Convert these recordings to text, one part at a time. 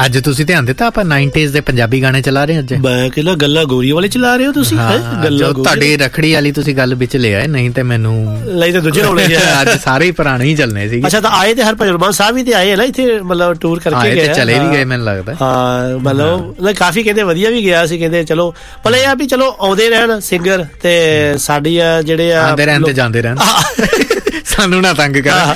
ਅੱਜ ਤੁਸੀਂ ਧਿਆਨ ਦਿੱਤਾ ਆਪਾਂ 90s ਦੇ ਪੰਜਾਬੀ ਗਾਣੇ ਚਲਾ ਰਹੇ ਅੱਜ। ਮੈਂ ਕਹਿੰਦਾ ਗੱਲਾਂ ਗੋਰੀਆਂ ਵਾਲੇ ਚਲਾ ਰਹੇ ਹੋ ਤੁਸੀਂ। ਗੱਲਾਂ ਤੁਹਾਡੀ ਰੱਖੜੀ ਵਾਲੀ ਤੁਸੀਂ ਗੱਲ ਵਿੱਚ ਲੈ ਆਏ, ਨਹੀਂ ਤੇ ਮੈਨੂੰ ਲਈ ਤਾਂ ਦੂਜੇ ਰੋਲੇ ਅੱਜ ਸਾਰੇ ਹੀ ਪੁਰਾਣੇ ਹੀ ਚੱਲਣੇ ਸੀ। ਅੱਛਾ, ਤਾਂ ਆਏ ਤੇ ਹਰਭਜਨ ਮਾਨ ਸਾਹਿਬ ਵੀ ਤੇ ਆਏ ਨਾ ਇੱਥੇ, ਮਤਲਬ ਟੂਰ ਕਰਕੇ ਗਏ, ਚਲੇ ਵੀ ਗਏ ਮੈਨੂੰ ਲੱਗਦਾ। ਹਾਂ, ਮਤਲਬ ਕਾਫੀ ਕਹਿੰਦੇ ਵਧੀਆ ਵੀ ਗਿਆ ਸੀ, ਕਹਿੰਦੇ ਚਲੋ ਭਲੇ ਇਹ ਆ ਵੀ ਚਲੋ ਆਉਂਦੇ ਰਹਿਣ ਸਿੰਗਰ, ਤੇ ਸਾਡੀ ਜਿਹੜੇ ਆ ਆਉਂਦੇ ਰਹਿਣ ਤੇ ਜਾਂਦੇ ਰਹਿਣ, ਸਾਨੂੰ ਨਾ ਤੰਗ ਕਰ,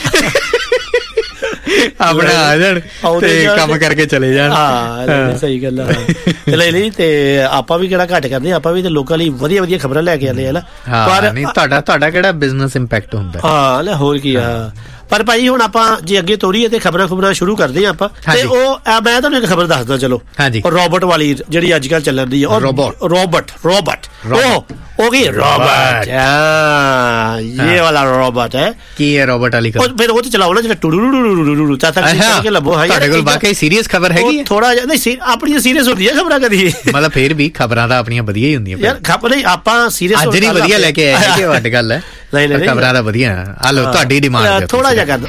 ਆਪਣਾ ਆ ਜਾਣ ਤੇ ਕੰਮ ਕਰਕੇ ਚਲੇ ਜਾਣ। ਹਾਂ, ਸਹੀ ਗੱਲ ਆ। ਲੈ ਲਈ ਤੇ ਆਪਾਂ ਵੀ ਕਿਹੜਾ ਘੱਟ ਕਰਦੇ, ਆਪਾਂ ਵੀ ਤੇ ਲੋਕਾਂ ਲਈ ਵਧੀਆ ਵਧੀਆ ਖਬਰਾਂ ਲੈ ਕੇ ਆਉਂਦੇ ਆ ਨਾ। ਪਰ ਤੁਹਾਡਾ ਕਿਹੜਾ ਬਿਜ਼ਨਸ ਇੰਪੈਕਟ ਹੁੰਦਾ। ਹਾਂ, ਲੈ ਹੋਰ ਕੀ ਆ। ਪਰ ਭਾਈ ਹੁਣ ਆਪਾਂ ਜੇ ਅੱਗੇ ਤੋਰੀਏ ਤੇ ਖਬਰਾਂ ਸ਼ੁਰੂ ਕਰਦੇ ਹਾਂ ਆਪਾਂ। ਤੇ ਉਹ ਮੈਂ ਤੁਹਾਨੂੰ ਇੱਕ ਖਬਰ ਦੱਸਦਾ ਚਲੋ। ਰੋਬੋਟ ਵਾਲੀ ਜਿਹੜੀ ਅੱਜ ਕੱਲ ਚੱਲਣ ਦੀ ਹੈ, ਰੋਬੋਟ ਉਹ ਕੀ ਰੋਬੋਟ, ਇਹ ਵਾਲਾ ਰੋਬੋਟ ਹੈ। ਕੀ ਹੈ ਰੋਬੋਟ ਵਾਲੀ ਖਬਰ? ਫਿਰ ਉਹ ਤੇ ਚਲਾਓ ਨਾ ਜਿਹੜਾ ਟੂਰੂ ਤੱਕ ਲੱਭੋ। ਤੁਹਾਡੇ ਕੋਲ ਵਾਕਈ ਸੀਰੀਅਸ ਖਬਰ ਹੈਗੀ? ਥੋੜਾ ਜਿਹਾ ਨਹੀਂ, ਆਪਣੀਆਂ ਸੀਰੀਅਸ ਹੁੰਦੀਆਂ ਖਬਰਾਂ ਕਦੀ, ਮਤਲਬ ਫਿਰ ਵੀ ਖਬਰਾਂ ਤਾਂ ਆਪਣੀਆਂ ਵਧੀਆ ਹੀ ਹੁੰਦੀਆਂ ਯਾਰ। ਖਬਰ ਨਹੀਂ, ਆਪਾਂ ਸੀਰੀਅਸ ਅੱਜ ਨਹੀਂ ਵਧੀਆ ਲੈ ਕੇ ਆਏ ਕਿ ਵੱਡ ਗੱਲ ਹੈ। ਖਬਰਾਂ ਤਾਂ ਵਧੀਆ। ਆ ਲੋ ਤੁਹਾਡੀ ਡਿਮਾਂਡ ਥੋੜਾ ਜਿਹਾ ਕਰ ਦੋ।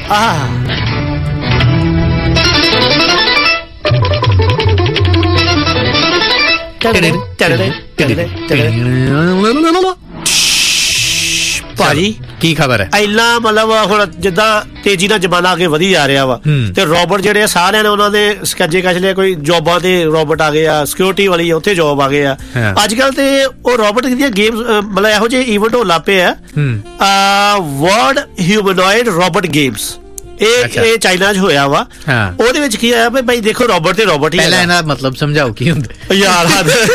ਭਾਜੀ ਕੀ ਖਬਰ ਹੈ? ਇੰਨਾ ਮਤਲਬ ਹੁਣ ਜਿੱਦਾਂ ਤੇਜ਼ੀ ਨਾਲ ਜ਼ਮਾਨਾ ਅੱਗੇ ਵਧੀ ਜਾ ਰਿਹਾ ਵਾ, ਤੇ ਰੋਬੋਟ ਜਿਹੜੇ ਸਾਰਿਆਂ ਨੇ ਉਹਨਾਂ ਦੇ ਸਕੱਜੇ ਕੱਛ ਲਿਆ। ਕੋਈ ਜੋਬਾਂ ਤੇ ਰੋਬੋਟ ਆ ਗਏ ਆ, ਸਿਕਿਉਰਿਟੀ ਵਾਲੀ ਉੱਥੇ ਜੋਬ ਆ ਗਏ ਆ ਅੱਜ ਕੱਲ। ਤੇ ਉਹ ਰੋਬੋਟ ਦੀਆਂ ਗੇਮਸ, ਮਤਲਬ ਇਹੋ ਜਿਹੇ ਈਵੈਂਟ ਹੋਣ ਲੱਗ ਪਏ ਆ, ਵਰਲਡ ਹਿਊਮਨੋਇਡ ਰੋਬੋਟ ਗੇਮਸ। ਇਹ ਚਾਈਨਾ 'ਚ ਹੋਇਆ ਵਾ। ਉਹਦੇ ਵਿੱਚ ਕੀ ਹੋਇਆ ਭਾਈ, ਦੇਖੋ ਰੋਬੋਟ ਤੇ ਰੋਬੋਟ ਹੀ। ਪਹਿਲਾਂ ਇਹਨਾਂ ਮਤਲਬ ਸਮਝਾਓ ਕੀ ਹੁੰਦਾ ਯਾਰ।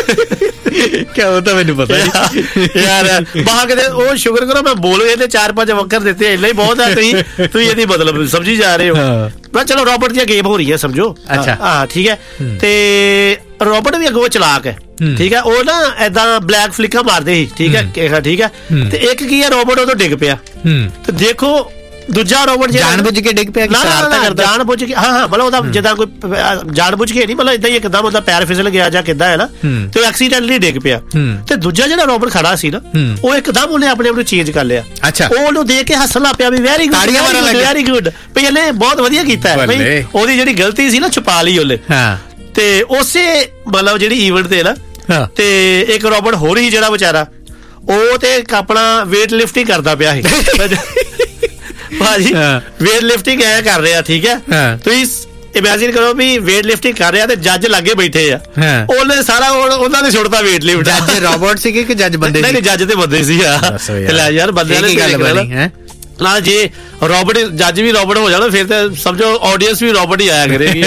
ਕਿਆ ਉਹ ਤਾਂ ਮੈਨੂੰ ਪਤਾ ਯਾਰ। ਬਾਹਰ ਕਿਤੇ ਉਹ ਸ਼ੁਕਰ ਕਰੋ ਮੈਂ ਬੋਲ ਗਏ ਤੇ 4-5 ਵੱਖਰ ਦਿੱਤੇ, ਇੰਨਾ ਹੀ ਬਹੁਤ ਹੈ। ਤੁਸੀਂ ਇਹਦੀ ਮਤਲਬ ਸਮਝੀ ਜਾ ਰਹੇ ਹੋ। ਮੈਂ ਚਲੋ ਰੋਬੋਟ ਦੀ ਗੇਮ ਹੋ ਰਹੀ ਹੈ ਸਮਝੋ। ਅੱਛਾ, ਹਾਂ ਠੀਕ ਹੈ। ਤੇ ਰੋਬੋਟ ਵੀ ਅੱਗੋਂ ਚਲਾਕ ਹੈ, ਠੀਕ ਹੈ। ਉਹ ਨਾ ਏਦਾਂ ਬਲੈਕ ਫਲਿੱਕਾਂ ਮਾਰਦੇ ਸੀ, ਠੀਕ ਹੈ ਠੀਕ ਹੈ। ਤੇ ਇੱਕ ਕੀ ਹੈ, ਰੋਬੋਟ ਉਦੋਂ ਡਿੱਗ ਪਿਆ। ਤੇ ਦੇਖੋ ਦੂਜਾ ਰੋਬੋਟ ਜਾਣਬੁੱਝ ਕੇ ਡਿੱਗ ਪਿਆ, ਜਾਣਬੁੱਝ ਕੇ। ਹਾਂ, ਮਤਲਬ ਉਹਦਾ ਜਿੱਦਾਂ ਕੋਈ ਜਾਣਬੁੱਝ ਕੇ ਨਹੀਂ, ਮਤਲਬ ਏਦਾਂ ਹੀ ਇੱਕਦਮ ਉਹਦਾ ਪੈਰ ਫਿਸਲ ਗਿਆ ਜਾਂ ਕਿੱਦਾਂ ਹੈ ਨਾ, ਤੇ ਉਹ ਐਕਸੀਡੈਂਟਲੀ ਡਿੱਗ ਪਿਆ। ਤੇ ਦੂਜਾ ਜਿਹੜਾ ਰੋਬੋਟ ਖੜਾ ਸੀ ਨਾ, ਉਹ ਇੱਕਦਮ ਉਹਨੇ ਆਪਣੇ ਆਪ ਨੂੰ ਚੇਂਜ ਕਰ ਲਿਆ। ਉਹ ਉਹਨੂੰ ਦੇਖ ਕੇ ਹੱਸਣ ਲੱਗ ਪਿਆ ਵੀ ਵੈਰੀ ਗੁੱਡ ਵੈਰੀ ਗੁੱਡ, ਵੀ ਇਹਨੇ ਬਹੁਤ ਵਧੀਆ ਕੀਤਾ। ਉਹਦੀ ਜਿਹੜੀ ਗਲਤੀ ਸੀ ਨਾ ਛੁਪਾ ਲਈ ਉਹਨੇ। ਤੇ ਉਸੇ ਮਤਲਬ ਜਿਹੜੀ ਈਵੈਂਟ ਤੇ ਨਾ, ਤੇ ਇੱਕ ਰੋਬੋਟ ਹੋਰ ਹੀ ਜਿਹੜਾ ਵਿਚਾਰਾ, ਉਹ ਤੇ ਆਪਣਾ ਵੇਟ ਲਿਫਟਿੰਗ ਕਰਦਾ ਪਿਆ ਸੀ। ਭਾਜੀ ਵੇਟ ਲਿਫਟਿੰਗ ਐ ਕਰ ਰਿਹਾ, ਠੀਕ ਹੈ। ਤੁਸੀਂ ਇਮੈਜਿਨ ਕਰੋ ਵੀ ਵੇਟ ਲਿਫਟਿੰਗ ਕਰ ਰਿਹਾ ਤੇ ਜੱਜ ਲਾਗੇ ਬੈਠੇ ਆ, ਉਹਨੇ ਸਾਰਾ ਉਹਨਾਂ ਨੇ ਛੁੱਟਦਾ ਵੇਟ ਲਿਫਟ। ਜੱਜ ਰੋਬੋਟ ਸੀਗੇ ਕਿ ਜੱਜ ਬੰਦੇ? ਨਹੀਂ, ਜੱਜ ਤੇ ਬੰਦੇ ਸੀ। ਲੈ ਯਾਰ, ਬੰਦਿਆਂ ਨੇ ਗੱਲ ਬਣੀ ਨਾਲ। ਜੇ ਰੋਬੋਟ ਜੱਜ ਵੀ ਰੋਬੋਟ ਹੋ ਜਾਣਾ ਫਿਰ ਤਾਂ ਸਮਝੋ ਆਡੀਅנס ਵੀ ਰੋਬੋਟ ਹੀ ਆਇਆ ਕਰੇਗੀ।